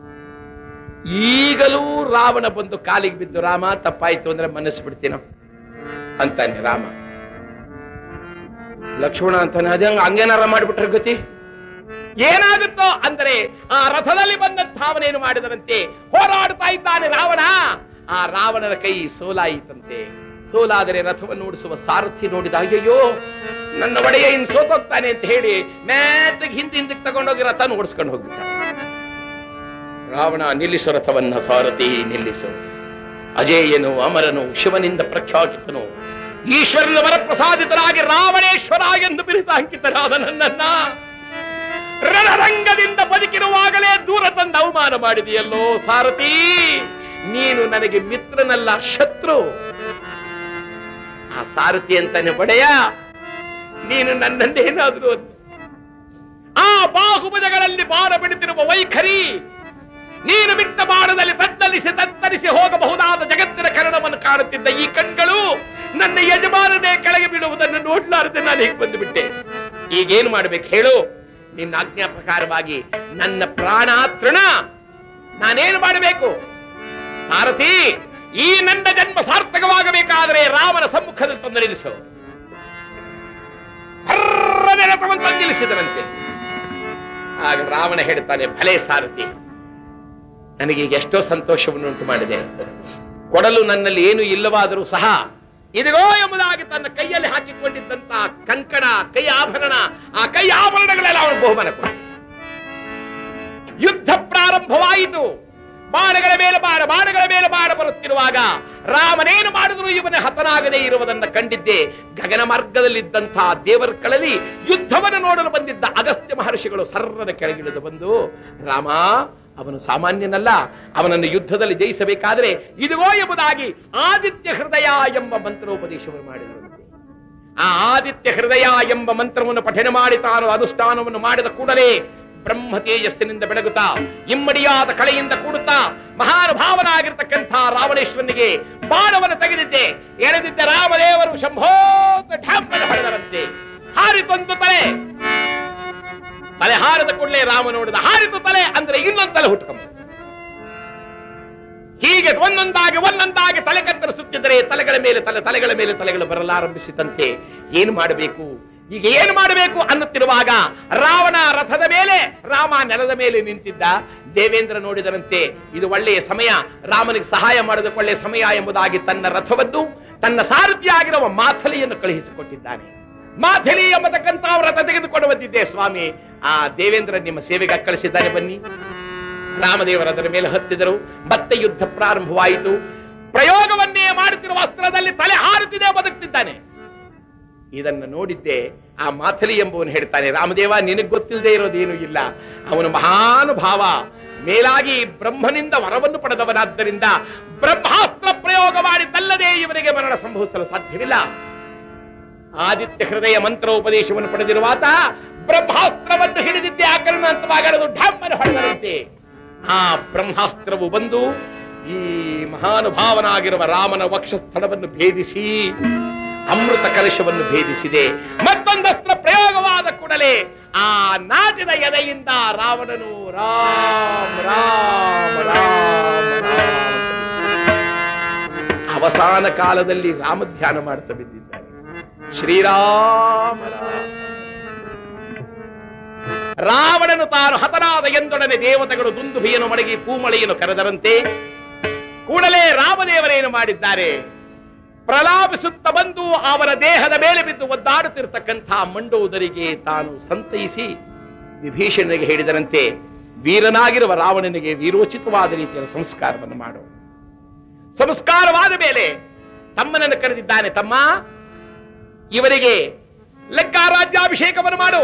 ಈಗಲೂ ರಾವಣ ಬಂದು ಕಾಲಿಗೆ ಬಿದ್ದು, ರಾಮ ತಪ್ಪಾಯ್ತು ಅಂದ್ರೆ ಮನಸ್ಸು ಬಿಡ್ತೀನ ಅಂತಾನೆ ರಾಮ. ಲಕ್ಷ್ಮಣ ಅಂತಾನೆ, ಅದೇ ಹಂಗೇನಾರ ಮಾಡಿಬಿಟ್ರೆ ಗತಿ ಏನಾಗುತ್ತೋ ಅಂದರೆ ಆ ರಥದಲ್ಲಿ ಬಂದಂತ ಅವನೇನು ಮಾಡಿದರಂತೆ, ಹೋರಾಡ್ತಾ ಇದ್ದಾನೆ ರಾವಣ. ಆ ರಾವಣನ ಕೈ ಸೋಲಾಯಿತಂತೆ. ಸೋಲಾದರೆ ರಥವನ್ನು ಓಡಿಸುವ ಸಾರಥಿ ನೋಡಿದ, ಅಯ್ಯಯ್ಯೋ ನನ್ನ ಒಡೆಯ ಇನ್ ಸೋತೋಗ್ತಾನೆ ಅಂತ ಹೇಳಿ ಮೆತ್ತಗೆ ಹಿಂದೆ ಹಿಂದಕ್ಕೆ ತಗೊಂಡೋಗಿ ರಥನ ಓಡಿಸ್ಕೊಂಡು ಹೋಗ್ಬಿಟ್ಟ. ರಾವಣ, ನಿಲ್ಲಿಸು ರಥವನ್ನ ಸಾರಥಿ, ನಿಲ್ಲಿಸು. ಅಜೇಯನು, ಅಮರನು, ಶಿವನಿಂದ ಪ್ರಖ್ಯಾತಿತನು, ಈಶ್ವರನ ವರಪ್ರಸಾದಿತರಾಗಿ ರಾವಣೇಶ್ವರ ಎಂದು ಬಿರುದ ಅಂಕಿತರಾದ ನನ್ನನ್ನ ರಣರಂಗದಿಂದ ಬದುಕಿರುವಾಗಲೇ ದೂರ ತಂದು ಅವಮಾನ ಮಾಡಿದೆಯಲ್ಲೋ ಸಾರಥಿ. ನೀನು ನನಗೆ ಮಿತ್ರನಲ್ಲ, ಶತ್ರು. ಆ ಸಾರಥಿ ಅಂತಾನೆ ಒಡೆಯ, ನೀನು ನನ್ನನ್ನೇನಾದ್ರೂ ಆ ಬಾಹುಬಲಗಳಲ್ಲಿ ಬಾಣ ಬಿಡುತ್ತಿರುವ ವೈಖರಿ, ನೀನು ಬಿಟ್ಟ ಬಾಣದಲ್ಲಿ ತತ್ತರಿಸಿ ತತ್ತರಿಸಿ ಹೋಗಬಹುದಾದ ಜಗತ್ತಿನ ಕರ್ಣವನ್ನು ಕಾಣುತ್ತಿದ್ದ ಈ ಕಣ್ಗಳು ನನ್ನ ಯಜಮಾನನೇ ಕೆಳಗೆ ಬಿಡುವುದನ್ನು ನೋಡ್ಲಾರದೆ ನಾನು ಹೀಗೆ ಬಂದು ಬಿಟ್ಟೆ. ಈಗೇನು ಮಾಡ್ಬೇಕು ಹೇಳು? ನಿನ್ನ ಆಜ್ಞಾ ಪ್ರಕಾರವಾಗಿ ನನ್ನ ಪ್ರಾಣ ತೃಣ ನಾನೇನು ಮಾಡಬೇಕು? ಸಾರಥಿ, ಈ ನನ್ನ ಜನ್ಮ ಸಾರ್ಥಕವಾಗಬೇಕಾದರೆ ರಾಮನ ಸಮ್ಮುಖದಲ್ಲಿ ತಂದು ನಿಲ್ಲಿಸು. ರಥವನ್ನು ನಿಲ್ಲಿಸಿದರಂತೆ. ಆಗ ರಾವಣ ಹೇಳ್ತಾನೆ, ಭಲೇ ಸಾರಥಿ, ನನಗೀಗ ಎಷ್ಟೋ ಸಂತೋಷವನ್ನು ಉಂಟು ಮಾಡಿದೆ. ಕೊಡಲು ನನ್ನಲ್ಲಿ ಏನು ಇಲ್ಲವಾದರೂ ಸಹ ಇದಿಗೋ ಎಂಬುದಾಗಿ ತನ್ನ ಕೈಯಲ್ಲಿ ಹಾಕಿಕೊಂಡಿದ್ದಂತ ಕಂಕಣ, ಕೈ ಆಭರಣ, ಆ ಕೈ ಆಭರಣಗಳೆಲ್ಲ ಅವನು ಬಹುಮಾನ ಕೊಡ. ಯುದ್ಧ ಪ್ರಾರಂಭವಾಯಿತು. ಬಾಣಗಳ ಮೇಲೆ ಬಾಣ, ಬಾಣಗಳ ಮೇಲೆ ಬಾಣ ಬರುತ್ತಿರುವಾಗ ರಾಮನೇನು ಮಾಡಿದ್ರು ಇವನೇ ಹತನಾಗದೇ ಇರುವುದನ್ನು ಕಂಡಿದ್ದೆ. ಗಗನ ಮಾರ್ಗದಲ್ಲಿದ್ದಂತಹ ದೇವರುಗಳಲ್ಲಿ ಯುದ್ಧವನ್ನು ನೋಡಲು ಬಂದಿದ್ದ ಅಗಸ್ತ್ಯ ಮಹರ್ಷಿಗಳು ಸರ್ರದ ಕೆಳಗಿಳಿದು ಬಂದು, ರಾಮ ಅವನು ಸಾಮಾನ್ಯನಲ್ಲ, ಅವನನ್ನು ಯುದ್ಧದಲ್ಲಿ ಜಯಿಸಬೇಕಾದರೆ ಇದುಗೋ ಎಂಬುದಾಗಿ ಆದಿತ್ಯ ಹೃದಯ ಎಂಬ ಮಂತ್ರೋಪದೇಶವನ್ನು ಮಾಡಿದರಂತೆ. ಆ ಆದಿತ್ಯ ಹೃದಯ ಎಂಬ ಮಂತ್ರವನ್ನು ಪಠನೆ ಮಾಡಿ ತಾನು ಅನುಷ್ಠಾನವನ್ನು ಮಾಡಿದ ಕೂಡಲೇ ಬ್ರಹ್ಮ ತೇಜಸ್ಸಿನಿಂದ ಬೆಳಗುತ್ತಾ ಇಮ್ಮಡಿಯಾದ ಕಳೆಯಿಂದ ಕೂಡುತ್ತಾ ಮಹಾನುಭಾವನಾಗಿರ್ತಕ್ಕಂಥ ರಾವಣೇಶ್ವರನಿಗೆ ಬಾಣವನ್ನು ತೆಗೆದಿದ್ದೆ. ಎಳೆದಿದ್ದ ರಾಮದೇವರು ಶಂಭೋತ ಢಾಂಬನ ಹೊಡೆದರಂತೆ. ಹಾರಿತೊಂದು ತಲೆ, ತಲೆ ಹಾರಿದ ಕೂಡಲೇ ರಾಮ ನೋಡಿದ, ಹಾರಿತು ತಲೆ ಅಂದ್ರೆ ಇನ್ನೊಂದು ತಲೆ ಹುಟ್ಟುಕೊಂಬ. ಹೀಗೆ ಒಂದೊಂದಾಗಿ ಒಂದೊಂದಾಗಿ ತಲೆ ಕತ್ತರಿಸುತ್ತಿದ್ದರೆ ತಲೆಗಳ ಮೇಲೆ ತಲೆ ತಲೆಗಳ ಮೇಲೆ ತಲೆಗಳು ಬರಲಾರಂಭಿಸಿದಂತೆ ಏನು ಮಾಡಬೇಕು, ಈಗ ಏನು ಮಾಡಬೇಕು ಅನ್ನುತ್ತಿರುವಾಗ ರಾವಣ ರಥದ ಮೇಲೆ, ರಾಮ ನೆಲದ ಮೇಲೆ ನಿಂತಿದ್ದ. ದೇವೇಂದ್ರ ನೋಡಿದರಂತೆ, ಇದು ಒಳ್ಳೆಯ ಸಮಯ, ರಾಮನಿಗೆ ಸಹಾಯ ಮಾಡೋದಕ್ಕೆ ಒಳ್ಳೆಯ ಸಮಯ ಎಂಬುದಾಗಿ ತನ್ನ ರಥವನ್ನು ತನ್ನ ಸಾರಥಿಯಾಗಿರುವ ಮಾಥಲಿಯನ್ನು ಕಳುಹಿಸಿಕೊಟ್ಟಿದ್ದಾನೆ. ಮಾಥಲಿ ಎಂಬತಕ್ಕಂಥ ರಥ ತೆಗೆದುಕೊಂಡು ಬಂದಿದ್ದೆ ಸ್ವಾಮಿ, ಆ ದೇವೇಂದ್ರ ನಿಮ್ಮ ಸೇವೆಗೆ ಕಳಿಸಿದ್ದಾನೆ, ಬನ್ನಿ. ರಾಮದೇವರು ಅದರ ಮೇಲೆ ಹತ್ತಿದರು. ಮತ್ತೆ ಯುದ್ಧ ಪ್ರಾರಂಭವಾಯಿತು. ಪ್ರಯೋಗವನ್ನೇ ಮಾಡುತ್ತಿರುವ ಅಸ್ತ್ರದಲ್ಲಿ ತಲೆ ಹಾರುತ್ತಿದೆ, ಬದುಕ್ತಿದ್ದಾನೆ. ಇದನ್ನು ನೋಡಿದ್ದೆ ಆ ಮಾಥಲಿ ಎಂಬುವನು ಹೇಳ್ತಾನೆ, ರಾಮದೇವ ನಿನಗೆ ಗೊತ್ತಿಲ್ಲದೆ ಇರೋದೇನು ಇಲ್ಲ, ಅವನು ಮಹಾನುಭಾವ, ಮೇಲಾಗಿ ಬ್ರಹ್ಮನಿಂದ ವರವನ್ನು ಪಡೆದವನಾದ್ದರಿಂದ ಬ್ರಹ್ಮಾಸ್ತ್ರ ಪ್ರಯೋಗ ಮಾಡಿದ್ದಲ್ಲದೆ ಇವರಿಗೆ ಮರಣ ಸಂಭವಿಸಲು ಸಾಧ್ಯವಿಲ್ಲ. ಆದಿತ್ಯ ಹೃದಯ ಮಂತ್ರೋಪದೇಶವನ್ನು ಪಡೆದಿರುವಾತ ಬ್ರಹ್ಮಾಸ್ತ್ರವನ್ನು ಹಿಡಿದಿದ್ದೆ ಆಕರಣಾಂತವಾಗಲದು ಢಾಂಬನ ಹೊಡೆದರಂತೆ. ಆ ಬ್ರಹ್ಮಾಸ್ತ್ರವು ಬಂದು ಈ ಮಹಾನುಭಾವನಾಗಿರುವ ರಾಮನ ವಕ್ಷಸ್ಥಳವನ್ನು ಭೇದಿಸಿ ಅಮೃತ ಕಲಶವನ್ನು ಭೇದಿಸಿದೆ. ಮತ್ತೊಂದಸ್ತ್ರ ಪ್ರಯೋಗವಾದ ಕೂಡಲೇ ಆ ನಾಟಿನ ಎದೆಯಿಂದ ರಾವಣನು ರಾಮ್ ರಾಮ್ ರಾಮ್ ರಾಮ್ ಅವಸಾನ ಕಾಲದಲ್ಲಿ ರಾಮ ಧ್ಯಾನ ಮಾಡ್ತಾ ಬಿದ್ದಿದ್ದಾನೆ. ಶ್ರೀರಾಮ ರಾಮ ರಾವಣನು ತಾನು ಹತನಾದ ಎಂದೊಡನೆ ದೇವತೆಗಳು ದುಂದುಭಿಯನ್ನು ಮಡಗಿ ಪೂಮಳೆಯನ್ನು ಕರೆದರಂತೆ ಕೂಡಲೇ ರಾಮದೇವರೇನು ಮಾಡಿದ್ದಾರೆ, ಪ್ರಲಾಪಿಸುತ್ತ ಬಂದು ಅವರ ದೇಹದ ಮೇಲೆ ಬಿದ್ದು ಒದ್ದಾಡುತ್ತಿರತಕ್ಕಂಥ ಮಂಡೋದರಿಗೆ ತಾನು ಸಂತೈಸಿ ವಿಭೀಷಣನಿಗೆ ಹೇಳಿದರಂತೆ, ವೀರನಾಗಿರುವ ರಾವಣನಿಗೆ ವೀರೋಚಿತವಾದ ರೀತಿಯ ಸಂಸ್ಕಾರವನ್ನು ಮಾಡು. ಸಂಸ್ಕಾರವಾದ ಮೇಲೆ ತಮ್ಮನನ್ನು ಕರೆದಿದ್ದಾನೆ, ತಮ್ಮ ಇವರಿಗೆ ಲಂಕಾರಾಜ್ಯಾಭಿಷೇಕವನ್ನು ಮಾಡು,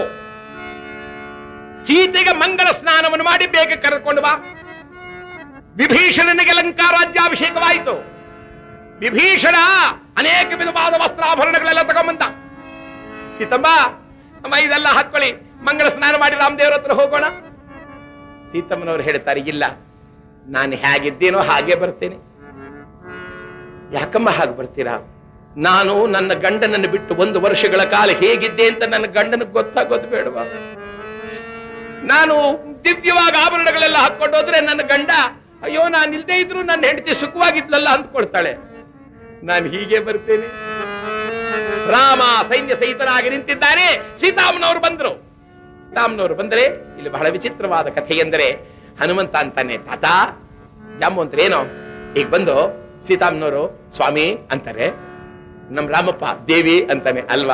ಸೀತೆಗೆ ಮಂಗಳ ಸ್ನಾನವನ್ನು ಮಾಡಿ ಬೇಗ ಕರೆದುಕೊಂಡು ಬಾ. ವಿಭೀಷಣನಿಗೆ ಲಂಕಾರಾಜ್ಯಾಭಿಷೇಕವಾಯಿತು. ವಿಭೀಷಣ ಅನೇಕ ವಿಧವಾದ ವಸ್ತ್ರಾಭರಣಗಳೆಲ್ಲ ತಗೊಂಬಂದ. ಸೀತಮ್ಮ ಅಮ್ಮ ಇದೆಲ್ಲ ಹಾಕೊಳ್ಳಿ, ಮಂಗಳ ಸ್ನಾನ ಮಾಡಿ ರಾಮದೇವರ ಹತ್ರ ಹೋಗೋಣ. ಸೀತಮ್ಮನವರು ಹೇಳ್ತಾರೆ, ಇಲ್ಲ, ನಾನು ಹೇಗಿದ್ದೇನೋ ಹಾಗೆ ಬರ್ತೇನೆ. ಯಾಕಮ್ಮ ಹಾಗೆ ಬರ್ತೀರಾ? ನಾನು ನನ್ನ ಗಂಡನನ್ನು ಬಿಟ್ಟು ಒಂದು ವರ್ಷಗಳ ಕಾಲ ಹೇಗಿದ್ದೆ ಅಂತ ನನ್ನ ಗಂಡನಿಗೆ ಗೊತ್ತಾಗೋದು ಬೇಡವಾ? ನಾನು ದಿವ್ಯವಾಗಿ ಆಭರಣಗಳೆಲ್ಲ ಹಾಕೊಂಡು ಹೋದ್ರೆ ನನ್ನ ಗಂಡ ಅಯ್ಯೋ ನಾನು ಇಲ್ಲದೆ ಇದ್ರು ನನ್ನ ಹೆಂಡತಿ ಸುಖವಾಗಿದ್ಲಲ್ಲ ಅಂದ್ಕೊಳ್ತಾಳೆ. ನಾನು ಹೀಗೆ ಬರ್ತೇನೆ. ರಾಮ ಸೈನ್ಯ ಸಹಿತನಾಗಿ ನಿಂತಿದ್ದಾನೆ. ಸೀತಾಮನವರು ಬಂದರು. ಸೀತಾಮನವರು ಬಂದರೆ ಇಲ್ಲಿ ಬಹಳ ವಿಚಿತ್ರವಾದ ಕಥೆ ಎಂದರೆ, ಹನುಮಂತ ಅಂತಾನೆ, ತಾತ ಜಾಂಬವಂತರು ಏನೋ ಈಗ ಬಂದು ಸೀತಾಮನವರು ಸ್ವಾಮಿ ಅಂತಾರೆ, ನಮ್ ರಾಮಪ್ಪ ದೇವಿ ಅಂತಾನೆ ಅಲ್ವಾ?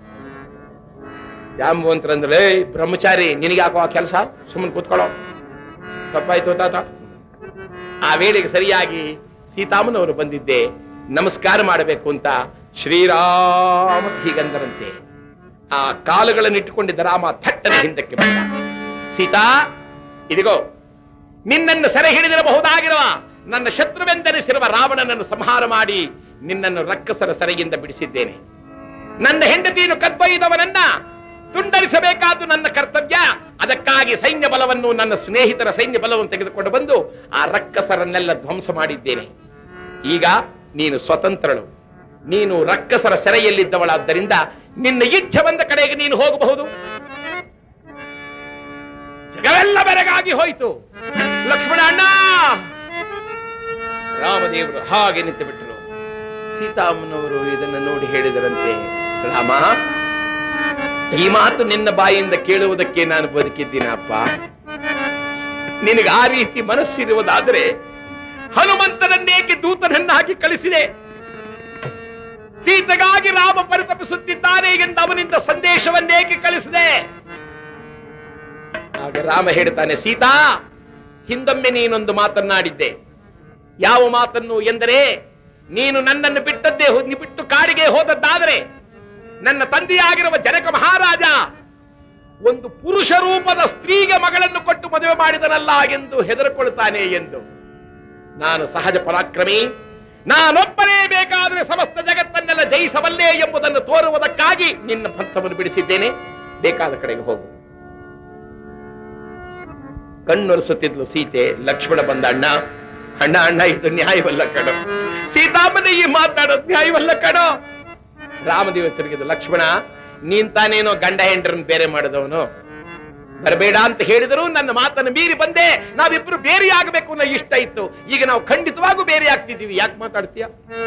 ಜಾಂಬವಂತರಂದ್ರೆ ಬ್ರಹ್ಮಚಾರಿ, ನಿನಗೆ ಹಾಕೋ ಕೆಲಸ, ಸುಮ್ಮನೆ ಕೂತ್ಕೊಳ್ಳೋ, ತಪ್ಪಾಯ್ತು ತಾತ. ಆ ವೇಳೆಗೆ ಸರಿಯಾಗಿ ಸೀತಾಮನವರು ಬಂದಿದ್ದೆ, ನಮಸ್ಕಾರ ಮಾಡಬೇಕು ಅಂತ ಶ್ರೀರಾಮ ಹೀಗಂದರಂತೆ. ಆ ಕಾಲುಗಳನ್ನಿಟ್ಟುಕೊಂಡಿದ್ದ ರಾಮ ಥಟ್ಟನೆ ಹಿಂದಕ್ಕೆ ಬಂದ. ಸೀತಾ, ಇದಿಗೋ ನಿನ್ನನ್ನು ಸೆರೆ ಹಿಡಿದಿರಬಹುದಾಗಿರುವ ನನ್ನ ಶತ್ರುವೆಂದೆನಿಸಿರುವ ರಾವಣನನ್ನು ಸಂಹಾರ ಮಾಡಿ ನಿನ್ನನ್ನು ರಕ್ಕಸರ ಸೆರೆಯಿಂದ ಬಿಡಿಸಿದ್ದೇನೆ. ನನ್ನ ಹೆಂಡತಿಯನ್ನು ಕದ್ದೊಯ್ದವನನ್ನ ತುಂಡರಿಸಬೇಕಾದ್ದು ನನ್ನ ಕರ್ತವ್ಯ. ಅದಕ್ಕಾಗಿ ಸೈನ್ಯ ಬಲವನ್ನು, ನನ್ನ ಸ್ನೇಹಿತರ ಸೈನ್ಯ ಬಲವನ್ನು ತೆಗೆದುಕೊಂಡು ಬಂದು ಆ ರಕ್ಕಸರನ್ನೆಲ್ಲ ಧ್ವಂಸ ಮಾಡಿದ್ದೇನೆ. ಈಗ ನೀನು ಸ್ವತಂತ್ರಳು, ನೀನು ರಕ್ಕಸರ ಸೆರೆಯಲ್ಲಿದ್ದವಳಾದ್ದರಿಂದ ನಿನ್ನ ಇಚ್ಛೆ ಬಂದ ಕಡೆಗೆ ನೀನು ಹೋಗಬಹುದು. ಜಗವೆಲ್ಲ ಬೆರಗಾಗಿ ಹೋಯಿತು. ಲಕ್ಷ್ಮಣ ಅಣ್ಣ, ರಾಮದೇವರು ಹಾಗೆ ನಿಂತು ಬಿಟ್ಟರು. ಸೀತಾಮ್ಮನವರು ಇದನ್ನು ನೋಡಿ ಹೇಳಿದರಂತೆ, ರಾಮ, ಈ ಮಾತು ನಿನ್ನ ಬಾಯಿಂದ ಕೇಳುವುದಕ್ಕೆ ನಾನು ಬದುಕಿದ್ದೀನಪ್ಪ. ನಿನಗೆ ಆ ರೀತಿ ಮನಸ್ಸಿರುವುದಾದರೆ ಹನುಮಂತನನ್ನೇಕೆ ದೂತನನ್ನಾಗಿ ಕಳಿಸಿದೆ? ಸೀತೆಗಾಗಿ ರಾಮ ಪರಿತಪಿಸುತ್ತಿದ್ದಾನೆ ಎಂದು ಅವನಿಂದ ಸಂದೇಶವನ್ನೇಕೆ ಕಳಿಸಿದೆ? ಆಗ ರಾಮ ಹೇಳ್ತಾನೆ, ಸೀತಾ, ಹಿಂದೊಮ್ಮೆ ನೀನೊಂದು ಮಾತನ್ನಾಡಿದ್ದೆ. ಯಾವ ಮಾತನ್ನು ಎಂದರೆ, ನೀನು ನನ್ನನ್ನು ಬಿಟ್ಟದ್ದೇ ಬಿಟ್ಟು ಕಾಡಿಗೆ ಹೋದದ್ದಾದರೆ ನನ್ನ ತಂದೆಯಾಗಿರುವ ಜನಕ ಮಹಾರಾಜ ಒಂದು ಪುರುಷ ರೂಪದ ಸ್ತ್ರೀಗೆ ಮಗಳನ್ನು ಕೊಟ್ಟು ಮದುವೆ ಮಾಡಿದನಲ್ಲ ಎಂದು ಹೆದರಿಕೊಳ್ತಾನೆ ಎಂದು. ನಾನು ಸಹಜ ಪರಾಕ್ರಮಿ, ನಾನೊಬ್ಬನೇ ಬೇಕಾದರೆ ಸಮಸ್ತ ಜಗತ್ತನ್ನೆಲ್ಲ ಜಯಿಸಬಲ್ಲೆ ಎಂಬುದನ್ನು ತೋರುವುದಕ್ಕಾಗಿ ನಿನ್ನ ಪಂಥವನ್ನು ಬಿಡಿಸಿದ್ದೇನೆ. ಬೇಕಾದ ಕಡೆಗೆ ಹೋಗು. ಕಣ್ಣೊರೆಸುತ್ತಿದ್ಲು ಸೀತೆ. ಲಕ್ಷ್ಮಣ ಬಂದ, ಅಣ್ಣ ಅಣ್ಣ ಅಣ್ಣ ಇದು ನ್ಯಾಯವಲ್ಲ ಕಣೋ, ಸೀತಾಮನ ಈ ಮಾತಾಡೋದು ನ್ಯಾಯವಲ್ಲ ಕಣೋ. ರಾಮದೇವ ತಿರುಗಿದ, ಲಕ್ಷ್ಮಣ, ನೀನ್ ತಾನೇನೋ ಗಂಡ ಹೆಂಡ್ರನ್ನು ಬೇರೆ ಮಾಡಿದವನು, ಬರಬೇಡ ಅಂತ ಹೇಳಿದ್ರು ನನ್ನ ಮಾತನ್ನು ಮೀರಿ ಬಂದೆ. ನಾವಿಬ್ರು ಬೇರೆ ಆಗಬೇಕು ಅನ್ನೋ ಇಷ್ಟ ಇತ್ತು. ಈಗ ನಾವು ಖಂಡಿತವಾಗೂ ಬೇರೆ ಆಗ್ತಿದ್ದೀವಿ, ಯಾಕೆ ಮಾತಾಡ್ತೀಯ?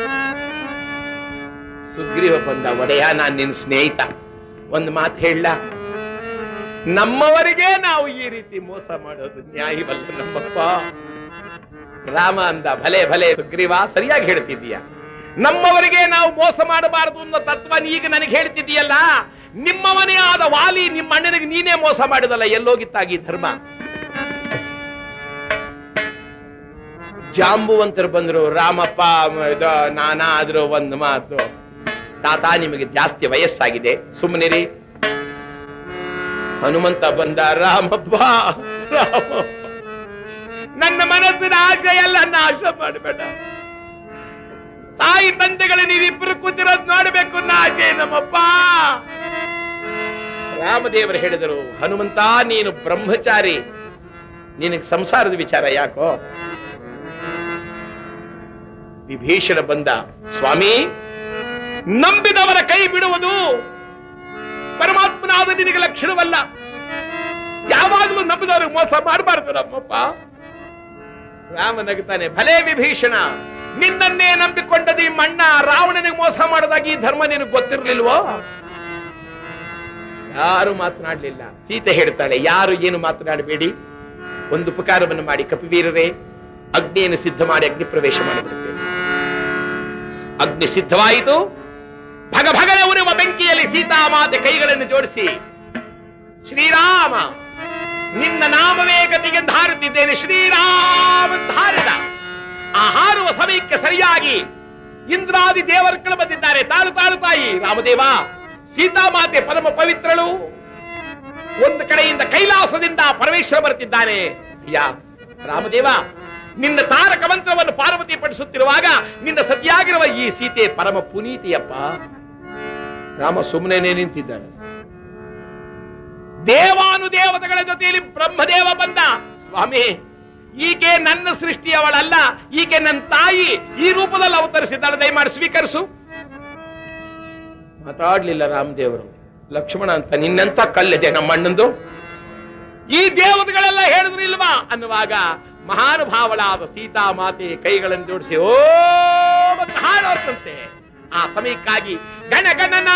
ಸುಗ್ರೀವ ಬಂದ, ಒಡೆಯ, ನಾನ್ ನಿನ್ನ ಸ್ನೇಹಿತ, ಒಂದು ಮಾತು ಹೇಳ, ನಮ್ಮವರಿಗೆ ನಾವು ಈ ರೀತಿ ಮೋಸ ಮಾಡೋದು ನ್ಯಾಯವಲ್ಲ ನಮ್ಮಪ್ಪ. ರಾಮ ಅಂದ, ಭಲೆ ಭಲೆ ಸುಗ್ರೀವ, ಸರಿಯಾಗಿ ಹೇಳ್ತಿದ್ದೀಯ. ನಮ್ಮವರಿಗೆ ನಾವು ಮೋಸ ಮಾಡಬಾರದು ಅನ್ನೋ ತತ್ವ ಈಗ ನನಗೆ ಹೇಳ್ತಿದ್ದೀಯಲ್ಲ. ನಿಮ್ಮವನೇ ಆದ ವಾಲಿ ನಿಮ್ಮ ಅಣ್ಣನಿಗೆ ನೀನೇ ಮೋಸ ಮಾಡಿದಲ್ಲ, ಎಲ್ಲೋಗಿತ್ತಾಗಿ ಧರ್ಮ? ಜಾಂಬುವಂತರು ಬಂದ್ರು. ರಾಮಪ್ಪ, ನಾನಾದ್ರೂ ಒಂದು ಮಾತು, ತಾತ ನಿಮಗೆ ಜಾಸ್ತಿ ವಯಸ್ಸಾಗಿದೆ, ಸುಮ್ಮನಿರಿ. ಹನುಮಂತ ಬಂದ, ರಾಮಪ್ಪ ರಾಮ, ನನ್ನ ಮನಸ್ಸಿನ ಆಸೆ ಎಲ್ಲ ನಾಶ ಮಾಡಬೇಡ. ತಾಯಿ ತಂದೆಗಳು ನೀವಿಬ್ಬರು ಕೂತಿರೋದು ನೋಡಬೇಕು ಅನ್ನೋ ಆಸೆ ನಮ್ಮಪ್ಪ. ರಾಮದೇವರು ಹೇಳಿದರು, ಹನುಮಂತ, ನೀನು ಬ್ರಹ್ಮಚಾರಿ, ನಿನಗೆ ಸಂಸಾರದ ವಿಚಾರ ಯಾಕೋ? ವಿಭೀಷಣ ಬಂದ, ಸ್ವಾಮಿ, ನಂಬಿದವರ ಕೈ ಬಿಡುವುದು ಪರಮಾತ್ಮನಾದ ನಿನಗೆ ಲಕ್ಷಣವಲ್ಲ. ಯಾವಾಗಲೂ ನಂಬಿದವರಿಗೆ ಮೋಸ ಮಾಡಬಾರದು ನಮ್ಮಪ್ಪ. ರಾಮ ನಗುತ್ತಾನೆ, ಭಲೇ ವಿಭೀಷಣ, ನಿನ್ನನ್ನೇ ನಂಬಿಕೊಂಡದ ಈ ಮಣ್ಣ ರಾವಣನಿಗೆ ಮೋಸ ಮಾಡದಾಗಿ ಈ ಧರ್ಮ ನಿನಗೆ ಗೊತ್ತಿರಲಿಲ್ವೋ? ಯಾರು ಮಾತನಾಡಲಿಲ್ಲ. ಸೀತೆ ಹೇಳ್ತಾಳೆ, ಯಾರು ಏನು ಮಾತನಾಡಬೇಡಿ, ಒಂದು ಉಪಕಾರವನ್ನು ಮಾಡಿ ಕಪಿವೀರರೇ, ಅಗ್ನಿಯನ್ನು ಸಿದ್ಧ ಮಾಡಿ ಅಗ್ನಿ ಪ್ರವೇಶ ಮಾಡಿಬಿಡುತ್ತೇವೆ. ಅಗ್ನಿ ಸಿದ್ಧವಾಯಿತು. ಭಗ ಭಗನೆ ಉರಿಯುವ ಬೆಂಕಿಯಲ್ಲಿ ಸೀತಾಮಾತೆ ಕೈಗಳನ್ನು ಜೋಡಿಸಿ, ಶ್ರೀರಾಮ ನಿನ್ನ ನಾಮವೇ ಗತಿಗೆಂದು ಹಾರುತ್ತಿದ್ದೇನೆ, ಶ್ರೀರಾಮ ಹಾರಿದ. ಆ ಹಾರುವ ಸಮಯಕ್ಕೆ ಸರಿಯಾಗಿ ಇಂದ್ರಾದಿ ದೇವರುಗಳು ಬಂದಿದ್ದಾರೆ. ತಾಳು ತಾಳು ತಾಯಿ ರಾಮದೇವ, ಸೀತಾಮಾತೆ ಪರಮ ಪವಿತ್ರಳು. ಒಂದು ಕಡೆಯಿಂದ ಕೈಲಾಸದಿಂದ ಪರಮೇಶ್ವರ ಬರುತ್ತಿದ್ದಾನೆ. ಅಯ್ಯ ರಾಮದೇವ, ನಿನ್ನ ತಾರಕ ಮಂತ್ರವನ್ನು ಪಾರ್ವತಿ ಪಡಿಸುತ್ತಿರುವಾಗ ನಿನ್ನ ಸತಿಯಾಗಿರುವ ಈ ಸೀತೆ ಪರಮ ಪುನೀತಿಯಪ್ಪ. ರಾಮ ಸುಮ್ಮನೆ ನಿಂತಿದ್ದಾನೆ. ದೇವಾನುದೇವತೆಗಳ ಜೊತೆಯಲ್ಲಿ ಬ್ರಹ್ಮದೇವ ಬಂದ. ಸ್ವಾಮಿ, ಈಕೆ ನನ್ನ ಸೃಷ್ಟಿಯವಳಲ್ಲ, ಈಕೆ ನನ್ನ ತಾಯಿ, ಈ ರೂಪದಲ್ಲಿ ಅವತರಿಸಿದ್ದಾಳೆ, ದಯಮಾಡಿ ಸ್ವೀಕರಿಸು. ಮಾತಾಡ್ಲಿಲ್ಲ ರಾಮದೇವರು. ಲಕ್ಷ್ಮಣ ಅಂತ ನಿನ್ನಂತ ಕಲ್ಲಿದೆ ನಮ್ಮಣ್ಣಂದು, ಈ ದೇವತೆಗಳೆಲ್ಲ ಹೇಳಿದ್ರು ಇಲ್ವಾ ಅನ್ನುವಾಗ ಮಹಾನುಭಾವಳಾದ ಸೀತಾಮಾತೆ ಕೈಗಳನ್ನು ಜೋಡಿಸಿ ಓ ಹಾಡೋರ್ಸಂತೆ. ಆ ಸಮಯಕ್ಕಾಗಿ ಗಣ ಗಣನ